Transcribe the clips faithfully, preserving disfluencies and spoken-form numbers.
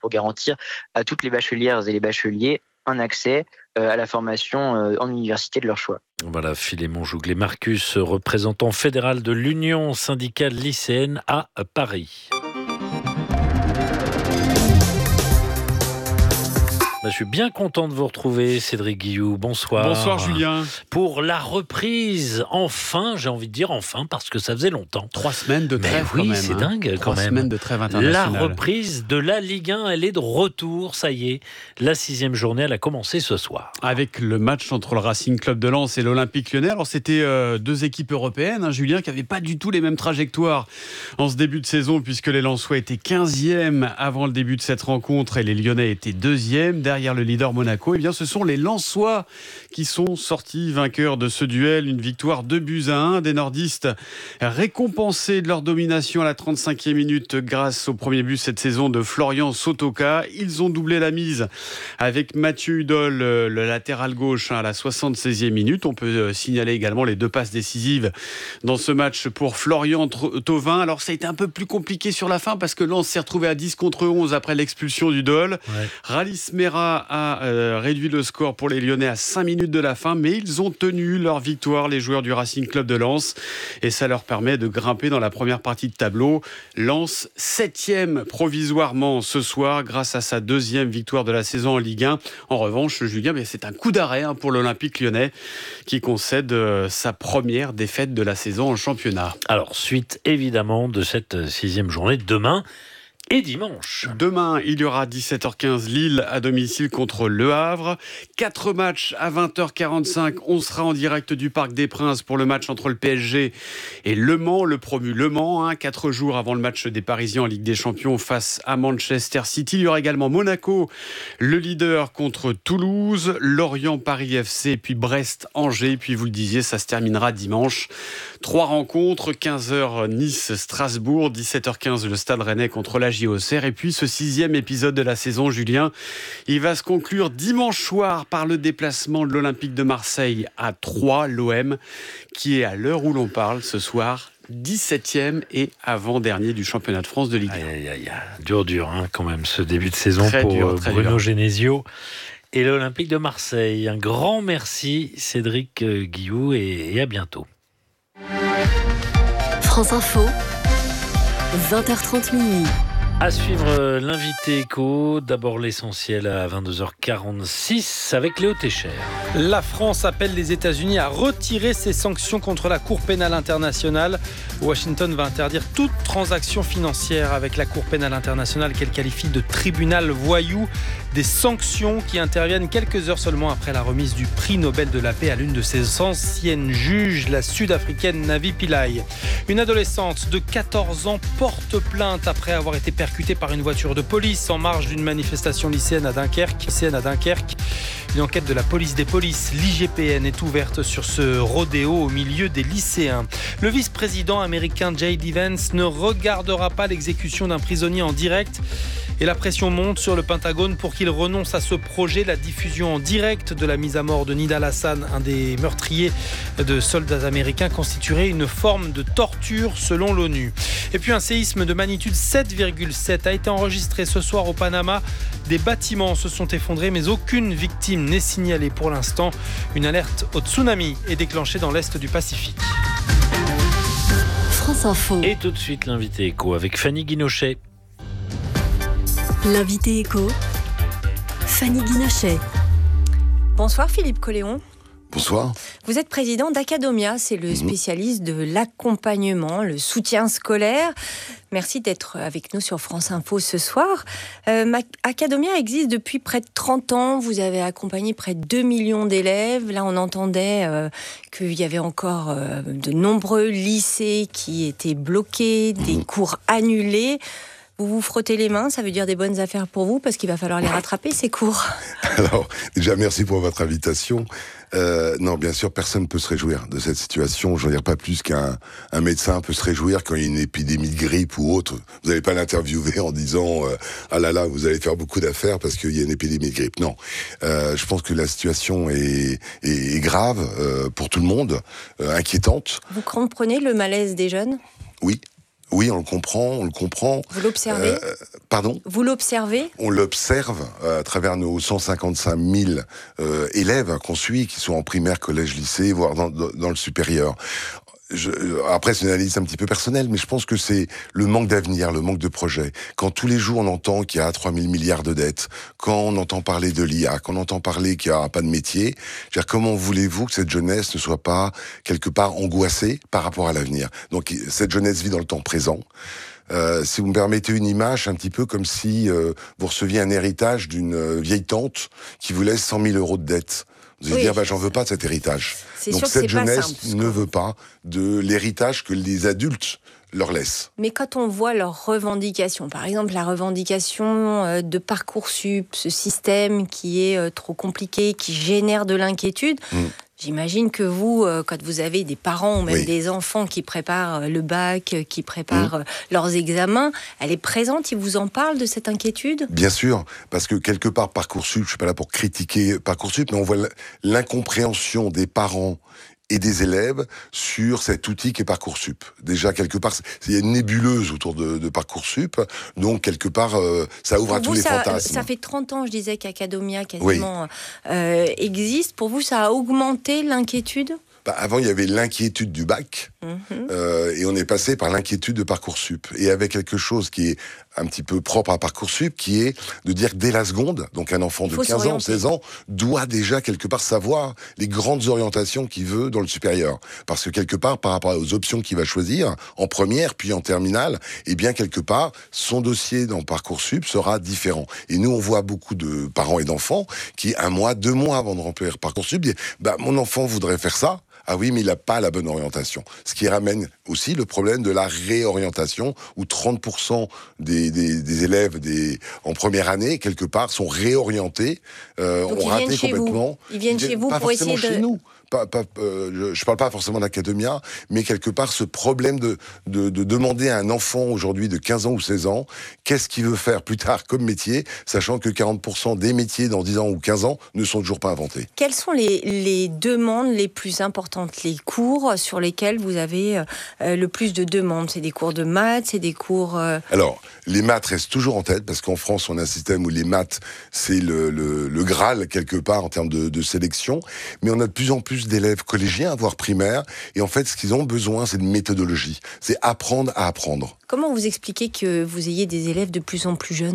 pour garantir à toutes les bachelières et les bacheliers un accès à la formation en université de leur choix. Voilà, Philémon Jouglet Marcus, représentant fédéral de l'Union syndicale lycéenne à Paris. Je suis bien content de vous retrouver, Cédric Guilloux. Bonsoir. Bonsoir, Julien. Pour la reprise, enfin, j'ai envie de dire enfin, parce que ça faisait longtemps. Trois semaines de trêve, Mais oui, quand même. c'est hein. dingue, Trois quand même. semaines de trêve internationale. La reprise de la Ligue un, elle est de retour, ça y est. La sixième journée, elle a commencé ce soir. Avec le match entre le Racing Club de Lens et l'Olympique Lyonnais. Alors, c'était euh, deux équipes européennes, hein, Julien, qui n'avaient pas du tout les mêmes trajectoires en ce début de saison, puisque les Lensois étaient quinzième avant le début de cette rencontre et les Lyonnais étaient deuxième derrière le leader Monaco. Eh bien, ce sont les Lensois qui sont sortis vainqueurs de ce duel. Une victoire deux buts à un des nordistes, récompensés de leur domination à la trente-cinquième minute grâce au premier but cette saison de Florian Sotoka. Ils ont doublé la mise avec Mathieu Hudol, le latéral gauche, à la soixante-seizième minute. On peut signaler également les deux passes décisives dans ce match pour Florian Thauvin. Alors, ça a été un peu plus compliqué sur la fin parce que Lens s'est retrouvé à dix contre onze après l'expulsion d'Hudol. Ouais. Ralis Mera a euh, réduit le score pour les Lyonnais à cinq minutes de la fin, mais ils ont tenu leur victoire, les joueurs du Racing Club de Lens, et ça leur permet de grimper dans la première partie de tableau. Lens, septième provisoirement ce soir, grâce à sa deuxième victoire de la saison en Ligue un. En revanche, Julien, c'est un coup d'arrêt pour l'Olympique Lyonnais, qui concède sa première défaite de la saison en championnat. Alors, suite évidemment de cette sixième journée, demain et dimanche. Demain, il y aura dix-sept heures quinze Lille à domicile contre Le Havre. Quatre matchs à vingt heures quarante-cinq. On sera en direct du Parc des Princes pour le match entre le P S G et Le Mans, le promu Le Mans. Hein, quatre jours avant le match des Parisiens en Ligue des Champions face à Manchester City. Il y aura également Monaco, le leader, contre Toulouse, Lorient, Paris F C, puis Brest, Angers. Puis vous le disiez, ça se terminera dimanche. Trois rencontres, quinze heures Nice, Strasbourg, dix-sept heures quinze le Stade Rennais contre la J O C R. Et puis ce sixième épisode de la saison, Julien, il va se conclure dimanche soir par le déplacement de l'Olympique de Marseille à Troyes, l'O M, qui est à l'heure où l'on parle ce soir dix-septième et avant-dernier du championnat de France de Ligue un. Aïe, aïe, aïe. Dur, dur, hein, quand même, ce début de saison très pour dur, très Bruno dur. Genesio et l'Olympique de Marseille. Un grand merci, Cédric Guilloux, et, et à bientôt. France Info, vingt heures trente minuit. À suivre l'invité éco, d'abord l'essentiel à vingt-deux heures quarante-six avec Léo Técher. La France appelle les États-Unis à retirer ses sanctions contre la Cour pénale internationale. Washington va interdire toute transaction financière avec la Cour pénale internationale qu'elle qualifie de tribunal voyou. Des sanctions qui interviennent quelques heures seulement après la remise du prix Nobel de la paix à l'une de ses anciennes juges, la sud-africaine Navi Pillay. Une adolescente de quatorze ans porte plainte après avoir été percutée par une voiture de police en marge d'une manifestation lycéenne à Dunkerque. Lycéenne à Dunkerque. Une enquête de la police des polices, l'I G P N, est ouverte sur ce rodéo au milieu des lycéens. Le vice-président américain J D Vance ne regardera pas l'exécution d'un prisonnier en direct. Et la pression monte sur le Pentagone pour qu'il renonce à ce projet. La diffusion en direct de la mise à mort de Nidal Hassan, un des meurtriers de soldats américains, constituerait une forme de torture selon l'ONU. Et puis un séisme de magnitude sept virgule sept a été enregistré ce soir au Panama. Des bâtiments se sont effondrés, mais aucune victime n'est signalée pour l'instant. Une alerte au tsunami est déclenchée dans l'est du Pacifique. France Info. Et tout de suite l'invité éco avec Fanny Guinochet. L'invité éco, Fanny Guinochet. Bonsoir Philippe Colléon. Bonsoir. Vous êtes président d'Acadomia, c'est le spécialiste de l'accompagnement, le soutien scolaire. Merci d'être avec nous sur France Info ce soir. Euh, Acadomia existe depuis près de trente ans. Vous avez accompagné près de deux millions d'élèves. Là, on entendait euh, qu'il y avait encore euh, de nombreux lycées qui étaient bloqués, des mmh. cours annulés. Vous vous frottez les mains, ça veut dire des bonnes affaires pour vous, parce qu'il va falloir les rattraper, ces cours. Alors, déjà, merci pour votre invitation. Euh, non, bien sûr, personne ne peut se réjouir de cette situation. Je veux dire, pas plus qu'un un médecin peut se réjouir quand il y a une épidémie de grippe ou autre. Vous n'allez pas l'interviewer en disant euh, « Ah là là, vous allez faire beaucoup d'affaires parce qu'il y a une épidémie de grippe ». Non, euh, je pense que la situation est, est, est grave euh, pour tout le monde, euh, inquiétante. Vous comprenez le malaise des jeunes ? Oui. Oui, on le comprend, on le comprend. Vous l'observez euh, Pardon Vous l'observez On l'observe euh, à travers nos cent cinquante-cinq mille euh, élèves qu'on suit, qui sont en primaire, collège, lycée, voire dans, dans le supérieur. Je, après, c'est une analyse un petit peu personnelle, mais je pense que c'est le manque d'avenir, le manque de projet. Quand tous les jours on entend qu'il y a trois mille milliards de dettes, quand on entend parler de l'I A, quand on entend parler qu'il n'y aura pas de métier, je veux dire, comment voulez-vous que cette jeunesse ne soit pas quelque part angoissée par rapport à l'avenir ? Donc cette jeunesse vit dans le temps présent. Euh, si vous me permettez une image, un petit peu comme si euh, vous receviez un héritage d'une euh, vieille tante qui vous laisse cent mille euros de dette. Vous allez oui. dire, bah, j'en veux pas de cet héritage. C'est Donc sûr que cette c'est pas jeunesse simple, ne veut pas de l'héritage que les adultes leur laissent. Mais quand on voit leurs revendications, par exemple la revendication de Parcoursup, ce système qui est trop compliqué, qui génère de l'inquiétude, mmh. J'imagine que vous, quand vous avez des parents ou même oui. des enfants qui préparent le bac, qui préparent mmh. leurs examens, elle est présente, ils vous en parlent de cette inquiétude ? Bien sûr, parce que quelque part Parcoursup, je ne suis pas là pour critiquer Parcoursup, mais on voit l'incompréhension des parents et des élèves sur cet outil qu'est Parcoursup. Déjà, quelque part, il y a une nébuleuse autour de, de Parcoursup, donc quelque part, euh, ça ouvre Pour à vous, tous les ça, fantasmes. Ça fait trente ans, je disais, qu'Acadomia quasiment oui. euh, existe. Pour vous, ça a augmenté l'inquiétude ? Bah, avant, il y avait l'inquiétude du bac, mmh. euh, et on est passé par l'inquiétude de Parcoursup. Et avec quelque chose qui est un petit peu propre à Parcoursup, qui est de dire que dès la seconde, donc un enfant de quinze ans, seize ans, doit déjà quelque part savoir les grandes orientations qu'il veut dans le supérieur. Parce que quelque part, par rapport aux options qu'il va choisir, en première, puis en terminale, eh bien quelque part, son dossier dans Parcoursup sera différent. Et nous, on voit beaucoup de parents et d'enfants qui, un mois, deux mois avant de remplir Parcoursup, disent bah, « mon enfant voudrait faire ça ». Ah oui, mais il n'a pas la bonne orientation. Ce qui ramène aussi le problème de la réorientation, où trente pour cent des, des, des élèves des, en première année, quelque part, sont réorientés, euh, ont raté complètement. Vous. Ils viennent ils chez vous pas pour forcément essayer de... chez nous. Pas, pas, euh, je ne parle pas forcément d'Acadomia, mais quelque part ce problème de, de, de demander à un enfant aujourd'hui de quinze ans ou seize ans qu'est-ce qu'il veut faire plus tard comme métier, sachant que quarante pour cent des métiers dans dix ans ou quinze ans ne sont toujours pas inventés. Quelles sont les, les demandes les plus importantes, les cours sur lesquels vous avez euh, le plus de demandes ? C'est des cours de maths, c'est des cours... Euh... Alors, les maths restent toujours en tête, parce qu'en France, on a un système où les maths, c'est le, le, le Graal, quelque part, en termes de, de sélection, mais on a de plus en plus d'élèves collégiens, voire primaires, et en fait, ce qu'ils ont besoin, c'est de méthodologie. C'est apprendre à apprendre. Comment vous expliquez que vous ayez des élèves de plus en plus jeunes ?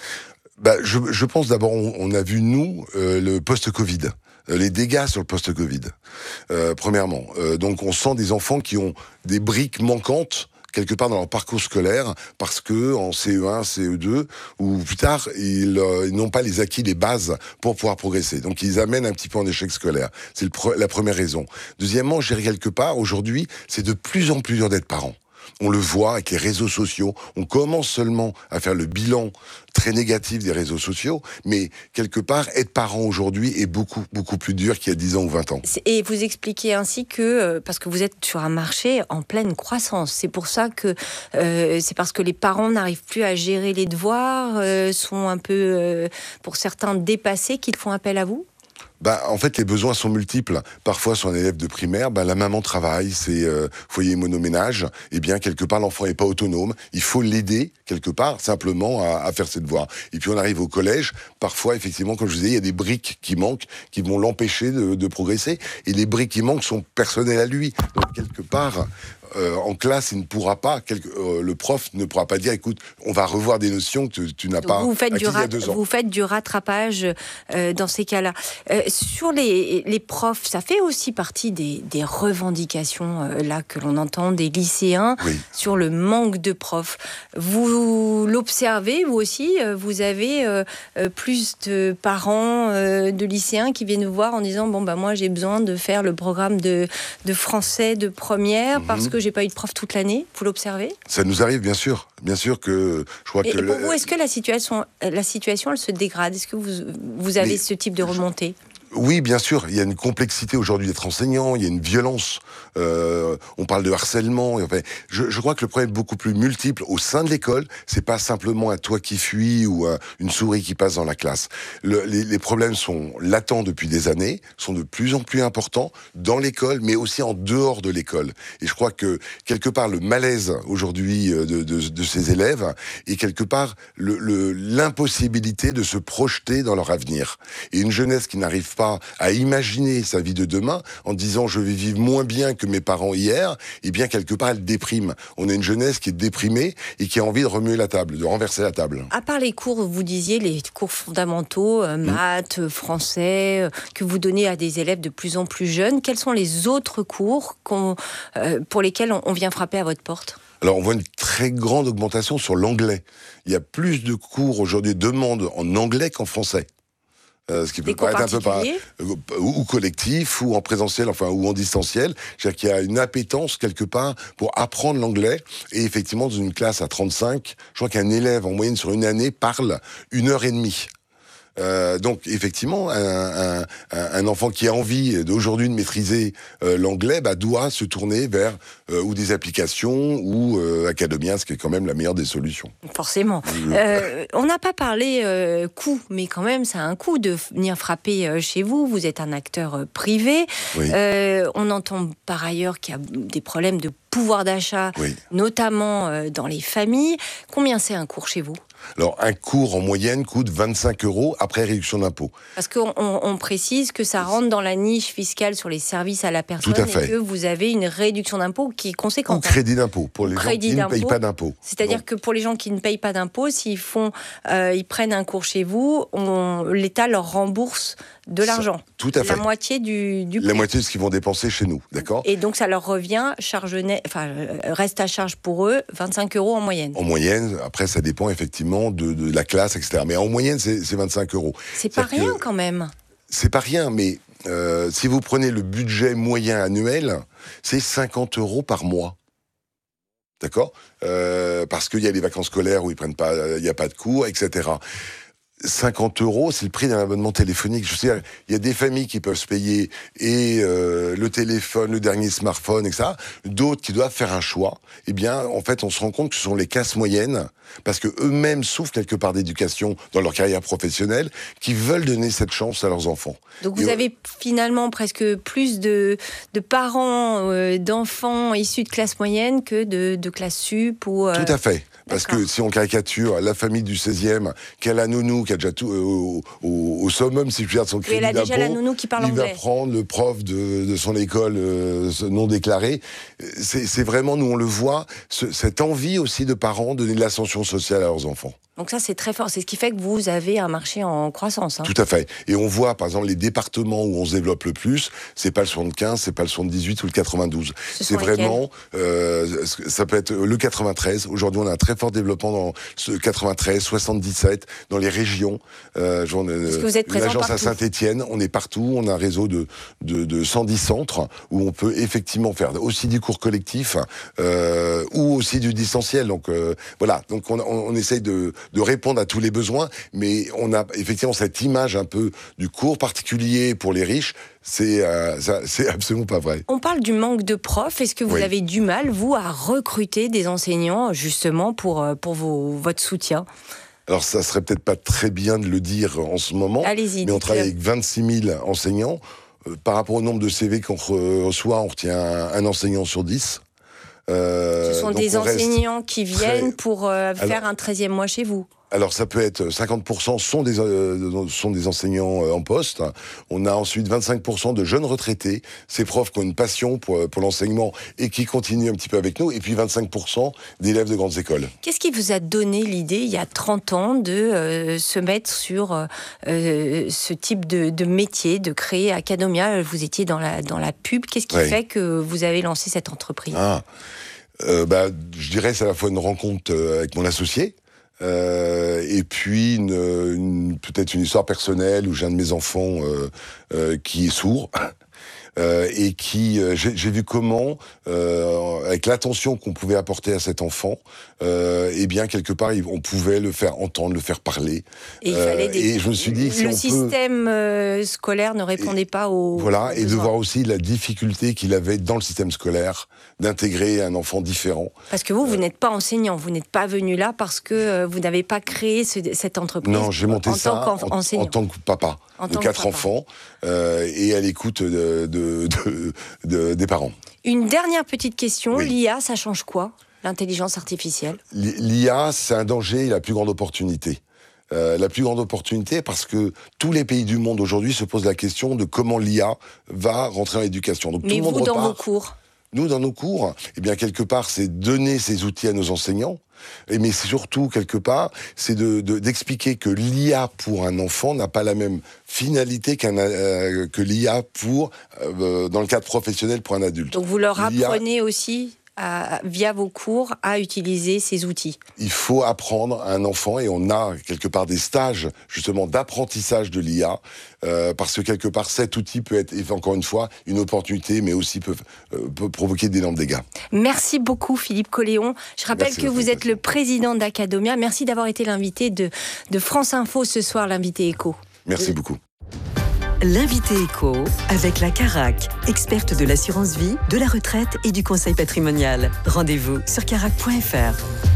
Bah, je, je pense d'abord, on, on a vu, nous, euh, le post-Covid. Les dégâts sur le post-Covid, euh, premièrement. Euh, donc, on sent des enfants qui ont des briques manquantes quelque part dans leur parcours scolaire, parce que en C E un, C E deux, ou plus tard, ils, euh, ils n'ont pas les acquis, les bases pour pouvoir progresser. Donc, ils amènent un petit peu en échec scolaire. C'est le pre- la première raison. Deuxièmement, je dirais quelque part, aujourd'hui, c'est de plus en plus dur d'être parent. On le voit avec les réseaux sociaux. On commence seulement à faire le bilan très négatif des réseaux sociaux, mais quelque part, être parent aujourd'hui est beaucoup, beaucoup plus dur qu'il y a dix ans ou vingt ans. Et vous expliquez ainsi que, parce que vous êtes sur un marché en pleine croissance, c'est pour ça que, euh, c'est parce que les parents n'arrivent plus à gérer les devoirs, euh, sont un peu, euh, pour certains, dépassés, qu'ils font appel à vous ? Bah, en fait, les besoins sont multiples. Parfois, sur un élève de primaire, bah, la maman travaille, c'est euh, foyer monoménage. Et bien, quelque part, l'enfant n'est pas autonome. Il faut l'aider, quelque part, simplement à, à faire ses devoirs. Et puis, on arrive au collège. Parfois, effectivement, comme je vous disais, il y a des briques qui manquent, qui vont l'empêcher de, de progresser. Et les briques qui manquent sont personnelles à lui. Donc, quelque part... Euh, en classe, il ne pourra pas, quelque, euh, le prof ne pourra pas dire, écoute, on va revoir des notions que tu, tu n'as pas vous faites acquises du rat- il y a deux ans. Vous faites du rattrapage euh, dans ces cas-là. Euh, sur les, les profs, ça fait aussi partie des, des revendications euh, là que l'on entend des lycéens oui. sur le manque de profs. Vous l'observez, vous aussi, vous avez euh, plus de parents euh, de lycéens qui viennent vous voir en disant, bon, bah, moi, j'ai besoin de faire le programme de, de français de première mm-hmm. parce que j'ai pas eu de prof toute l'année. Vous l'observez ? Ça nous arrive, bien sûr. Bien sûr que je crois et, que... Et pour le... vous, est-ce que la situation, la situation, elle se dégrade ? Est-ce que vous, vous avez Mais ce type de remontée ? Oui, bien sûr, il y a une complexité aujourd'hui d'être enseignant, il y a une violence, euh, on parle de harcèlement, et enfin, je, je crois que le problème est beaucoup plus multiple au sein de l'école, c'est pas simplement un toit qui fuit ou un, une souris qui passe dans la classe. Le, les, les problèmes sont latents depuis des années, sont de plus en plus importants dans l'école, mais aussi en dehors de l'école. Et je crois que, quelque part, le malaise aujourd'hui de, de, de ces élèves est quelque part le, le, l'impossibilité de se projeter dans leur avenir. Et une jeunesse qui n'arrive pas à imaginer sa vie de demain en disant je vais vivre moins bien que mes parents hier, et bien quelque part elle déprime. On a une jeunesse qui est déprimée et qui a envie de remuer la table, de renverser la table. À part les cours, vous disiez les cours fondamentaux, euh, maths, mmh. français, euh, que vous donnez à des élèves de plus en plus jeunes, quels sont les autres cours qu'on, euh, pour lesquels on, on vient frapper à votre porte ? Alors, on voit une très grande augmentation sur l'anglais. Il y a plus de cours aujourd'hui, demandes en anglais qu'en français. Euh, ce qui peut paraître un peu par, euh, ou collectif, ou en présentiel, enfin, ou en distanciel. C'est-à-dire qu'il y a une appétence, quelque part, pour apprendre l'anglais. Et effectivement, dans une classe à trente-cinq, je crois qu'un élève, en moyenne, sur une année, parle une heure et demie. Euh, donc effectivement, un, un, un enfant qui a envie d'aujourd'hui de maîtriser euh, l'anglais bah, doit se tourner vers euh, ou des applications ou euh, Academia, ce qui est quand même la meilleure des solutions. Forcément. Euh, on n'a pas parlé euh, coût, mais quand même, ça a un coût de venir frapper euh, chez vous. Vous êtes un acteur euh, privé. Oui. Euh, on entend par ailleurs qu'il y a des problèmes de pouvoir d'achat, oui. notamment euh, dans les familles. Combien c'est un cours chez vous ? Alors, un cours en moyenne coûte vingt-cinq euros après réduction d'impôt. Parce qu'on on précise que ça rentre dans la niche fiscale sur les services à la personne. Tout à fait. Et que vous avez une réduction d'impôt qui est conséquente. Ou crédit d'impôt pour les crédit gens qui d'impôt. ne payent pas d'impôt. C'est-à-dire bon. que pour les gens qui ne payent pas d'impôt, s'ils font, euh, ils prennent un cours chez vous, on, l'État leur rembourse de l'argent. Ça, tout à fait. La moitié du, du prix. La moitié de ce qu'ils vont dépenser chez nous, d'accord ? Et donc ça leur revient, charge net, enfin, reste à charge pour eux, vingt-cinq euros en moyenne. En moyenne, après ça dépend effectivement de, de la classe, et cetera. Mais en moyenne, c'est, c'est vingt-cinq euros. C'est pas rien quand même. C'est pas rien, mais euh, si vous prenez le budget moyen annuel, c'est cinquante euros par mois. D'accord ? euh, Parce qu'il y a les vacances scolaires où ils prennent pas, il n'y a pas de cours, et cetera. cinquante euros, c'est le prix d'un abonnement téléphonique. Je sais, il y a des familles qui peuvent se payer et euh, le téléphone, le dernier smartphone, et cetera. D'autres qui doivent faire un choix. Eh bien, en fait, on se rend compte que ce sont les classes moyennes, parce que eux-mêmes souffrent quelque part d'éducation dans leur carrière professionnelle, qui veulent donner cette chance à leurs enfants. Donc vous et avez euh, finalement presque plus de, de parents, euh, d'enfants issus de classes moyennes que de, de classes sup ou... Euh... Tout à fait. Parce D'accord. que si on caricature la famille du seizième, qui a la nounou, qui a déjà tout euh, au, au, au summum, si je puis dire, de son crédit elle a d'impôt, déjà la nounou qui parle il anglais. va prendre le prof de, de son école euh, non déclaré. C'est, c'est vraiment, nous on le voit, ce, cette envie aussi de parents de donner de l'ascension sociale à leurs enfants. Donc ça, c'est très fort. C'est ce qui fait que vous avez un marché en croissance. Hein. Tout à fait. Et on voit, par exemple, les départements où on se développe le plus, c'est pas le soixante-quinze, c'est pas le soixante-dix-huit ou le quatre-vingt-douze. Ce c'est vraiment, euh, ça peut être le quatre-vingt-treize. Aujourd'hui, on a un très fort développement dans ce quatre-vingt-treize, soixante-dix-sept, dans les régions. Euh, genre, Parce que vous êtes présent l'agence partout. à Saint-Étienne, on est partout. On a un réseau de, de, de cent dix centres où on peut effectivement faire aussi du cours collectif euh, ou aussi du distanciel. Donc euh, voilà. Donc on, on, on essaye de de répondre à tous les besoins, mais on a effectivement cette image un peu du cours particulier pour les riches, c'est, euh, ça, c'est absolument pas vrai. On parle du manque de profs, est-ce que vous oui. avez du mal, vous, à recruter des enseignants, justement, pour, pour vos, votre soutien ? Alors ça serait peut-être pas très bien de le dire en ce moment, Allez-y, mais on travaille avec vingt-six mille enseignants. Euh, par rapport au nombre de C V qu'on reçoit, on retient un, un enseignant sur dix. Euh, Ce sont des enseignants qui viennent très... pour euh, faire alors, un treizième mois chez vous. Alors ça peut être cinquante pour cent sont des, euh, sont des enseignants euh, en poste. On a ensuite vingt-cinq pour cent de jeunes retraités, ces profs qui ont une passion pour, pour l'enseignement et qui continuent un petit peu avec nous, et puis vingt-cinq pour cent d'élèves de grandes écoles. Qu'est-ce qui vous a donné l'idée, il y a trente ans, de euh, se mettre sur euh, ce type de, de métier, de créer Academia ? Vous étiez dans la, dans la pub. Qu'est-ce qui ouais. fait que vous avez lancé cette entreprise ? ah, euh, bah, je dirais c'est à la fois une rencontre avec mon associé, Euh, et puis une, une, peut-être une histoire personnelle où j'ai un de mes enfants euh, euh, qui est sourd. euh, et qui, euh, j'ai, j'ai vu comment, euh, avec l'attention qu'on pouvait apporter à cet enfant, euh, eh bien quelque part, on pouvait le faire entendre, le faire parler. Et, il fallait des... et je me suis dit, le si on système peut... scolaire ne répondait et, pas aux voilà, et besoins. de voir aussi la difficulté qu'il avait dans le système scolaire d'intégrer un enfant différent. Parce que vous, vous euh... n'êtes pas enseignant, vous n'êtes pas venu là parce que vous n'avez pas créé ce, cette entreprise. Non, j'ai monté en ça tant en, en tant que papa en de quatre enfants euh, et à l'écoute de, de, de, de, des parents. Une dernière petite question, oui. l'I A, ça change quoi, l'intelligence artificielle ? L'I A, c'est un danger et la plus grande opportunité. Euh, la plus grande opportunité parce que tous les pays du monde aujourd'hui se posent la question de comment l'I A va rentrer en éducation. Donc, Mais tout vous, le monde dans repart. vos cours Nous, dans nos cours, eh bien, quelque part, c'est donner ces outils à nos enseignants. Et mais surtout, quelque part, c'est de, de, d'expliquer que l'I A pour un enfant n'a pas la même finalité qu'un, euh, que l'I A pour, euh, dans le cadre professionnel pour un adulte. Donc vous leur L'I A... apprenez aussi À, via vos cours, à utiliser ces outils. Il faut apprendre à un enfant, et on a quelque part des stages justement d'apprentissage de l'I A, euh, parce que quelque part cet outil peut être, encore une fois, une opportunité, mais aussi peut, euh, peut provoquer d'énormes dégâts. Merci beaucoup Philippe Colléon. Je rappelle Merci que vous êtes le président d'Academia. Merci d'avoir été l'invité de, de France Info ce soir, l'invité Écho. Merci beaucoup. L'invité Écho avec la Carac, experte de l'assurance vie, de la retraite et du conseil patrimonial. Rendez-vous sur carac point f r.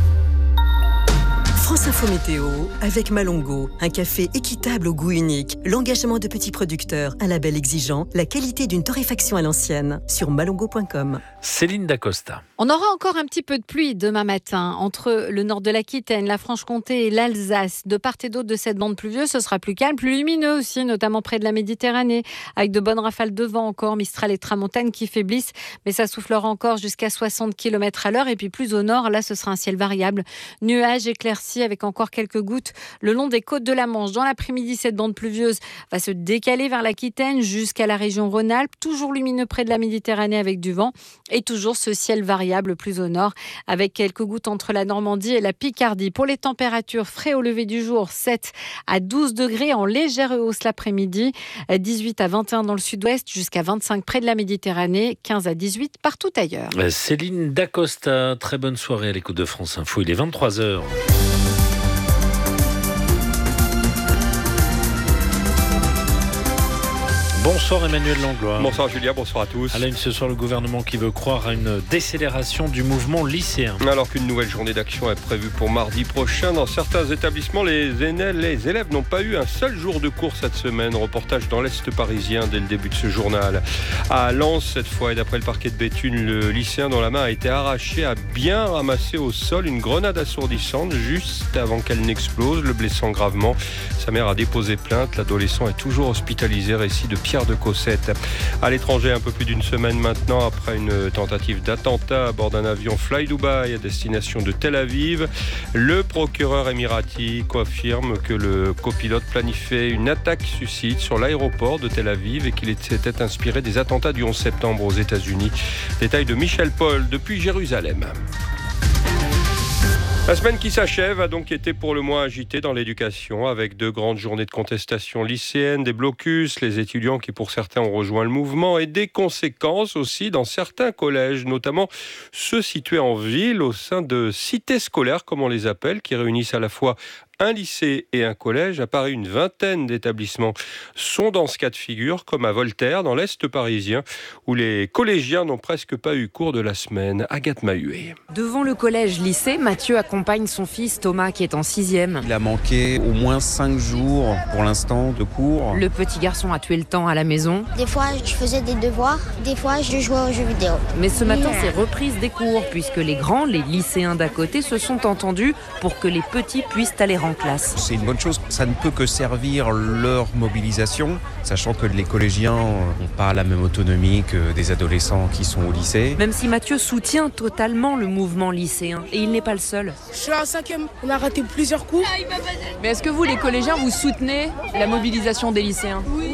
France Info Météo avec Malongo, un café équitable au goût unique, l'engagement de petits producteurs, un label exigeant, la qualité d'une torréfaction à l'ancienne sur malongo point com. Céline Dacosta. On aura encore un petit peu de pluie demain matin entre le nord de l'Aquitaine, la Franche-Comté et l'Alsace. De part et d'autre de cette bande pluvieuse, ce sera plus calme, plus lumineux aussi, notamment près de la Méditerranée, avec de bonnes rafales de vent encore, Mistral et Tramontane qui faiblissent, mais ça soufflera encore jusqu'à soixante kilomètres à l'heure. Et puis plus au nord, là ce sera un ciel variable, nuages éclaircis avec encore quelques gouttes le long des côtes de la Manche. Dans l'après-midi, cette bande pluvieuse va se décaler vers l'Aquitaine jusqu'à la région Rhône-Alpes, toujours lumineux près de la Méditerranée avec du vent et toujours ce ciel variable plus au nord avec quelques gouttes entre la Normandie et la Picardie. Pour les températures, frais au lever du jour, sept à douze degrés en légère hausse l'après-midi, dix-huit à vingt et un dans le sud-ouest, jusqu'à vingt-cinq près de la Méditerranée, quinze à dix-huit partout ailleurs. Céline Dacosta, très bonne soirée à l'écoute de France Info, il est vingt-trois heures. Bonsoir Emmanuel Langlois. Bonsoir Julien, bonsoir à tous. À la une ce soir, le gouvernement qui veut croire à une décélération du mouvement lycéen. Alors qu'une nouvelle journée d'action est prévue pour mardi prochain, dans certains établissements, les élèves n'ont pas eu un seul jour de cours cette semaine. Reportage dans l'Est parisien dès le début de ce journal. À Lens, cette fois, et d'après le parquet de Béthune, le lycéen dont la main a été arrachée a bien ramassé au sol une grenade assourdissante juste avant qu'elle n'explose, le blessant gravement. Sa mère a déposé plainte. L'adolescent est toujours hospitalisé. Récit de Pierre de Cossette. À l'étranger, un peu plus d'une semaine maintenant, après une tentative d'attentat à bord d'un avion Fly Dubai à destination de Tel Aviv, le procureur émirati confirme que le copilote planifiait une attaque suicide sur l'aéroport de Tel Aviv et qu'il s'était inspiré des attentats du onze septembre aux États-Unis. Détail de Michel Paul depuis Jérusalem. La semaine qui s'achève a donc été pour le moins agitée dans l'éducation, avec deux grandes journées de contestation lycéenne, des blocus, les étudiants qui pour certains ont rejoint le mouvement et des conséquences aussi dans certains collèges, notamment ceux situés en ville au sein de cités scolaires comme on les appelle, qui réunissent à la fois un lycée et un collège. À Paris, une vingtaine d'établissements sont dans ce cas de figure, comme à Voltaire, dans l'Est parisien, où les collégiens n'ont presque pas eu cours de la semaine. Agathe Mahuet. Devant le collège-lycée, Mathieu accompagne son fils Thomas, qui est en sixième. Il a manqué au moins cinq jours, pour l'instant, de cours. Le petit garçon a tué le temps à la maison. Des fois, je faisais des devoirs. Des fois, je jouais aux jeux vidéo. Mais ce matin, c'est reprise des cours, puisque les grands, les lycéens d'à côté, se sont entendus pour que les petits puissent aller en classe. C'est une bonne chose, ça ne peut que servir leur mobilisation, sachant que les collégiens n'ont pas la même autonomie que des adolescents qui sont au lycée. Même si Mathieu soutient totalement le mouvement lycéen, et il n'est pas le seul. Je suis en cinquième, on a raté plusieurs cours. Mais est-ce que vous, les collégiens, vous soutenez la mobilisation des lycéens ? Oui.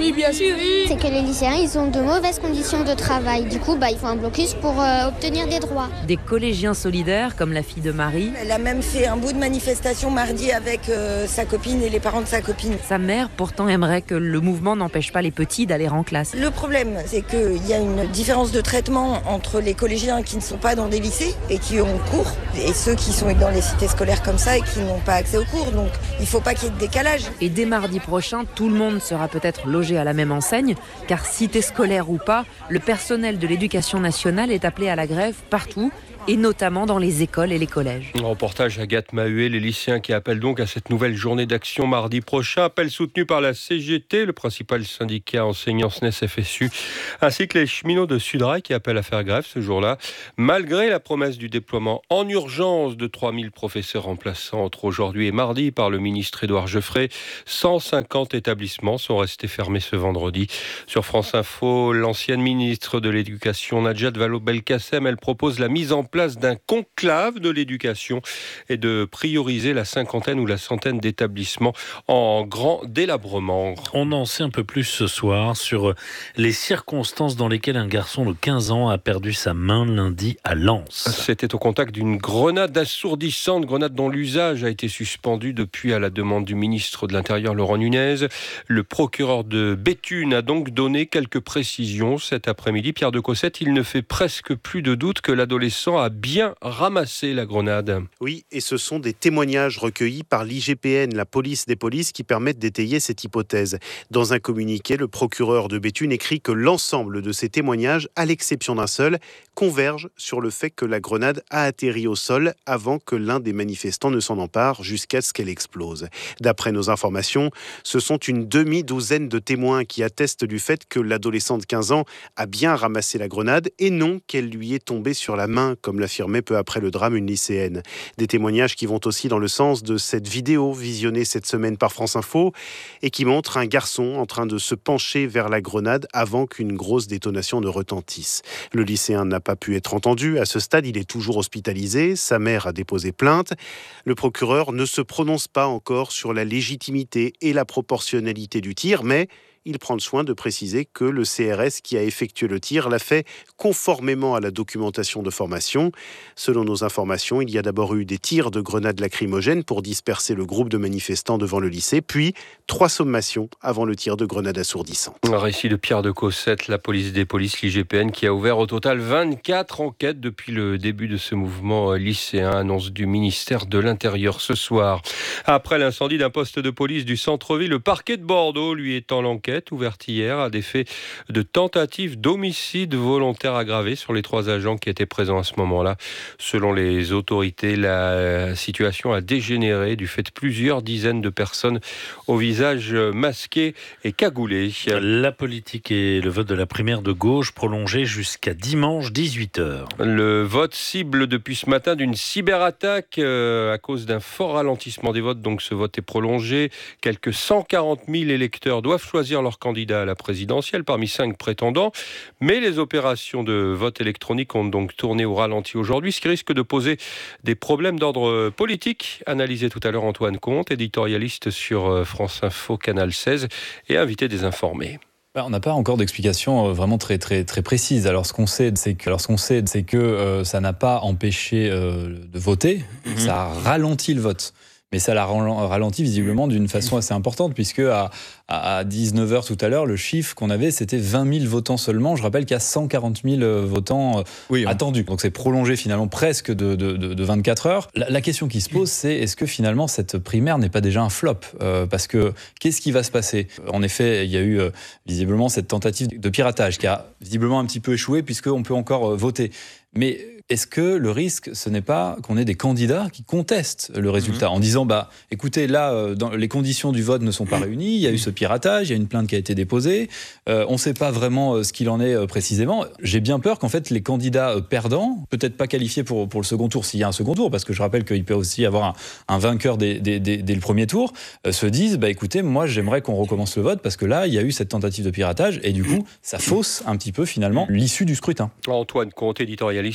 Oui, bien sûr. C'est que les lycéens, ils ont de mauvaises conditions de travail. Du coup, bah, il faut un blocus pour euh, obtenir des droits. Des collégiens solidaires, comme la fille de Marie. Elle a même fait un bout de manifestation mardi avec euh, sa copine et les parents de sa copine. Sa mère, pourtant, aimerait que le mouvement n'empêche pas les petits d'aller en classe. Le problème, c'est qu'il y a une différence de traitement entre les collégiens qui ne sont pas dans des lycées et qui ont cours, et ceux qui sont dans les cités scolaires comme ça et qui n'ont pas accès aux cours. Donc, il ne faut pas qu'il y ait de décalage. Et dès mardi prochain, tout le monde sera peut-être logé à la même enseigne, car cité scolaire ou pas, le personnel de l'éducation nationale est appelé à la grève partout, et notamment dans les écoles et les collèges. Reportage Agathe Mahuet, les lycéens qui appellent donc à cette nouvelle journée d'action mardi prochain. Appel soutenu par la C G T, le principal syndicat enseignant S N E S F S U, ainsi que les cheminots de Sudrail qui appellent à faire grève ce jour-là, malgré la promesse du déploiement en urgence de trois mille professeurs remplaçants entre aujourd'hui et mardi par le ministre Édouard Geoffrey. cent cinquante établissements sont restés fermés ce vendredi. Sur France Info, l'ancienne ministre de l'Éducation, Najat Vallaud-Belkacem, elle propose la mise en place d'un conclave de l'éducation et de prioriser la cinquantaine ou la centaine d'établissements en grand délabrement. On en sait un peu plus ce soir sur les circonstances dans lesquelles un garçon de quinze ans a perdu sa main lundi à Lens. C'était au contact d'une grenade assourdissante, grenade dont l'usage a été suspendu depuis à la demande du ministre de l'Intérieur Laurent Nunez. Le procureur de Béthune a donc donné quelques précisions cet après-midi. Pierre de Cossette, il ne fait presque plus de doute que l'adolescent a bien ramassé la grenade. Oui, et ce sont des témoignages recueillis par l'I G P N, la police des polices, qui permettent d'étayer cette hypothèse. Dans un communiqué, le procureur de Béthune écrit que l'ensemble de ces témoignages, à l'exception d'un seul, convergent sur le fait que la grenade a atterri au sol avant que l'un des manifestants ne s'en empare jusqu'à ce qu'elle explose. D'après nos informations, ce sont une demi-douzaine de témoins qui attestent du fait que l'adolescent de quinze ans a bien ramassé la grenade et non qu'elle lui est tombée sur la main, comme l'affirmait peu après le drame une lycéenne. Des témoignages qui vont aussi dans le sens de cette vidéo visionnée cette semaine par France Info et qui montre un garçon en train de se pencher vers la grenade avant qu'une grosse détonation ne retentisse. Le lycéen n'a pas pu être entendu. À ce stade, il est toujours hospitalisé. Sa mère a déposé plainte. Le procureur ne se prononce pas encore sur la légitimité et la proportionnalité du tir, mais il prend le soin de préciser que le C R S qui a effectué le tir l'a fait conformément à la documentation de formation. Selon nos informations, il y a d'abord eu des tirs de grenades lacrymogènes pour disperser le groupe de manifestants devant le lycée, puis trois sommations avant le tir de grenades assourdissantes. Un récit de Pierre de Cossette, la police des polices, l'I G P N, qui a ouvert au total vingt-quatre enquêtes depuis le début de ce mouvement lycéen, annonce du ministère de l'Intérieur ce soir. Après l'incendie d'un poste de police du centre-ville, le parquet de Bordeaux lui étend l'enquête ouverte hier à des faits de tentative d'homicide volontaire aggravé sur les trois agents qui étaient présents à ce moment-là. Selon les autorités, la situation a dégénéré du fait de plusieurs dizaines de personnes au visage masqué et cagoulé. La politique et le vote de la primaire de gauche prolongé jusqu'à dimanche dix-huit heures. Le vote cible depuis ce matin d'une cyberattaque euh, à cause d'un fort ralentissement des votes. Donc ce vote est prolongé. Quelques cent quarante mille électeurs doivent choisir leur candidat à la présidentielle parmi cinq prétendants. Mais les opérations de vote électronique ont donc tourné au ralenti aujourd'hui, ce qui risque de poser des problèmes d'ordre politique. Analysé tout à l'heure Antoine Comte, éditorialiste sur France Info, Canal seize et invité des Informés. On n'a pas encore d'explication vraiment très très très précise. Alors ce qu'on sait, c'est que, alors ce qu'on sait, c'est que euh, ça n'a pas empêché euh, de voter, mmh. ça a ralenti le vote. Mais ça l'a ralenti visiblement d'une façon assez importante, puisque à, à dix-neuf heures tout à l'heure, le chiffre qu'on avait, c'était vingt mille votants seulement. Je rappelle qu'il y a cent quarante mille votants oui, attendus. Donc c'est prolongé finalement presque de, de, de vingt-quatre heures. La, la question qui se pose, c'est est-ce que finalement cette primaire n'est pas déjà un flop ? euh, Parce que qu'est-ce qui va se passer ? En effet, il y a eu euh, visiblement cette tentative de piratage qui a visiblement un petit peu échoué, puisqu'on peut encore euh, voter. Mais est-ce que le risque, ce n'est pas qu'on ait des candidats qui contestent le résultat mmh. en disant, bah, écoutez, là, dans, les conditions du vote ne sont pas réunies, il y a eu ce piratage, il y a une plainte qui a été déposée, euh, on ne sait pas vraiment euh, ce qu'il en est euh, précisément. J'ai bien peur qu'en fait, les candidats euh, perdants, peut-être pas qualifiés pour, pour le second tour, s'il y a un second tour, parce que je rappelle qu'il peut aussi y avoir un, un vainqueur dès, dès, dès, dès le premier tour, euh, se disent, bah, écoutez, moi, j'aimerais qu'on recommence le vote, parce que là, il y a eu cette tentative de piratage, et du coup, ça fausse un petit peu, finalement, l'issue du scrutin. Antoine Comte, éditorialiste sur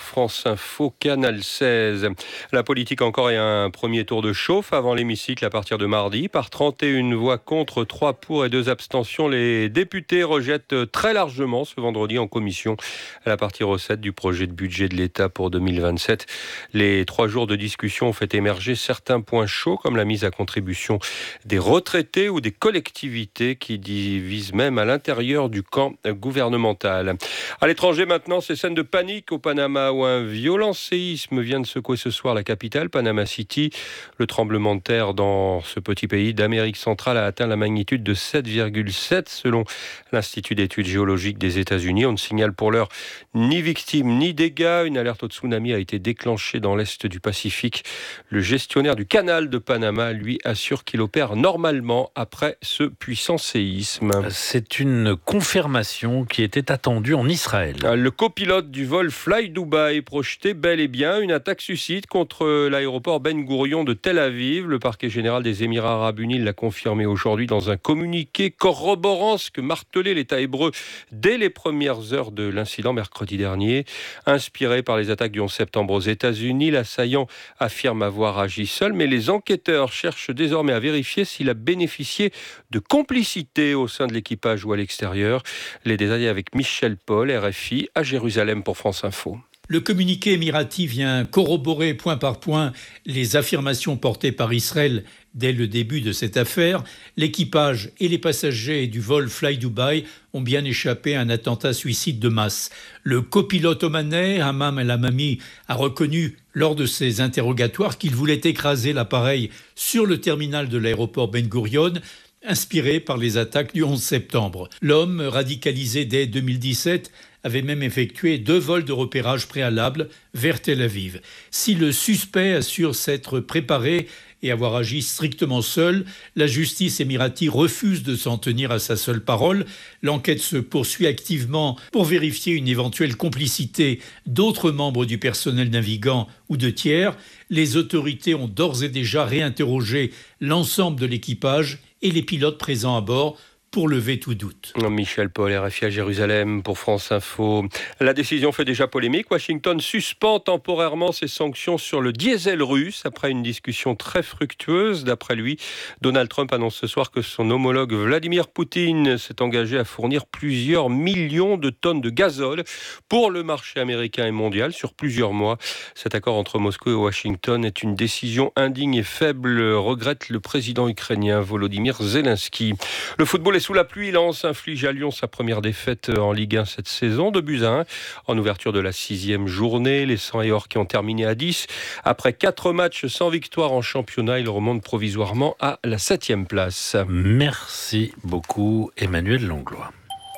France Info, Canal seize. La politique encore et un premier tour de chauffe avant l'hémicycle à partir de mardi. Par trente et une voix contre, trois pour et deux abstentions, les députés rejettent très largement ce vendredi en commission la partie recette du projet de budget de l'État pour deux mille vingt-sept. Les trois jours de discussion ont fait émerger certains points chauds comme la mise à contribution des retraités ou des collectivités qui divisent même à l'intérieur du camp gouvernemental. À l'étranger maintenant, ces scènes de panique au Panama où un violent séisme vient de secouer ce soir la capitale, Panama City. Le tremblement de terre dans ce petit pays d'Amérique centrale a atteint la magnitude de sept virgule sept selon l'Institut d'études géologiques des États-Unis. On ne signale pour l'heure ni victimes ni dégâts. Une alerte au tsunami a été déclenchée dans l'est du Pacifique. Le gestionnaire du canal de Panama, lui, assure qu'il opère normalement après ce puissant séisme. C'est une confirmation qui était attendue en Israël. Le copilote du vol Fly Dubai projetait bel et bien une attaque suicide contre l'aéroport Ben Gourion de Tel Aviv. Le parquet général des Émirats arabes unis l'a confirmé aujourd'hui dans un communiqué corroborant ce que martelait l'État hébreu dès les premières heures de l'incident mercredi dernier. Inspiré par les attaques du onze septembre aux États-Unis, l'assaillant affirme avoir agi seul, mais les enquêteurs cherchent désormais à vérifier s'il a bénéficié de complicité au sein de l'équipage ou à l'extérieur. Les détails avec Michel Paul, R F I, à Jérusalem pour France Info. Le communiqué émirati vient corroborer point par point les affirmations portées par Israël dès le début de cette affaire. L'équipage et les passagers du vol Fly Dubai ont bien échappé à un attentat suicide de masse. Le copilote omanais, Hammam El Hamami, a reconnu lors de ses interrogatoires qu'il voulait écraser l'appareil sur le terminal de l'aéroport Ben Gourion, inspiré par les attaques du onze septembre. L'homme, radicalisé dès deux mille dix-sept, avait même effectué deux vols de repérage préalables vers Tel Aviv. Si le suspect assure s'être préparé et avoir agi strictement seul, la justice émirati refuse de s'en tenir à sa seule parole. L'enquête se poursuit activement pour vérifier une éventuelle complicité d'autres membres du personnel navigant ou de tiers. Les autorités ont d'ores et déjà réinterrogé l'ensemble de l'équipage et les pilotes présents à bord pour lever tout doute. Michel Paul, R F I à Jérusalem pour France Info. La décision fait déjà polémique. Washington suspend temporairement ses sanctions sur le diesel russe après une discussion très fructueuse. D'après lui, Donald Trump annonce ce soir que son homologue Vladimir Poutine s'est engagé à fournir plusieurs millions de tonnes de gazole pour le marché américain et mondial sur plusieurs mois. Cet accord entre Moscou et Washington est une décision indigne et faible, regrette le président ukrainien Volodymyr Zelensky. Le football est sous la pluie, Lens inflige à Lyon sa première défaite en Ligue un cette saison, deux buts à un. En ouverture de la sixième journée, les cent et or qui ont terminé à dix. Après quatre matchs sans victoire en championnat, ils remontent provisoirement à la septième place. Merci beaucoup Emmanuel Langlois.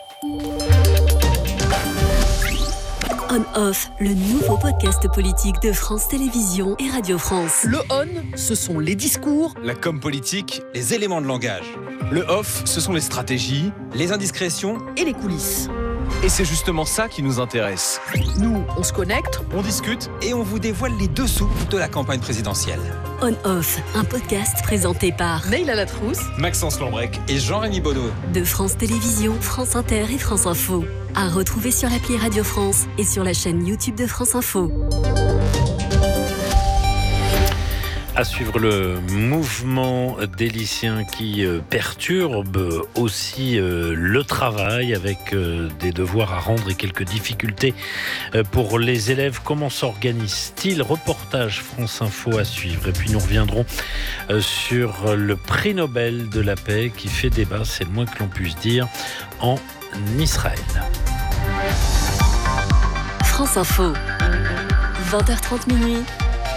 On-Off, le nouveau podcast politique de France Télévisions et Radio France. Le on, ce sont les discours. La com politique, les éléments de langage. Le off, ce sont les stratégies, les indiscrétions et les coulisses. Et c'est justement ça qui nous intéresse. Nous, on se connecte, on discute et on vous dévoile les dessous de la campagne présidentielle. On-Off, un podcast présenté par Neila Latrousse, Maxence Lombrec et Jean-Rémy Bonneau. De France Télévisions, France Inter et France Info. À retrouver sur l'appli Radio France et sur la chaîne YouTube de France Info. À suivre le mouvement des lycéens qui perturbe aussi le travail avec des devoirs à rendre et quelques difficultés pour les élèves. Comment s'organise-t-il ? Reportage France Info à suivre. Et puis nous reviendrons sur le prix Nobel de la paix qui fait débat, c'est le moins que l'on puisse dire, en Israël. France Info, vingt heures trente minuit.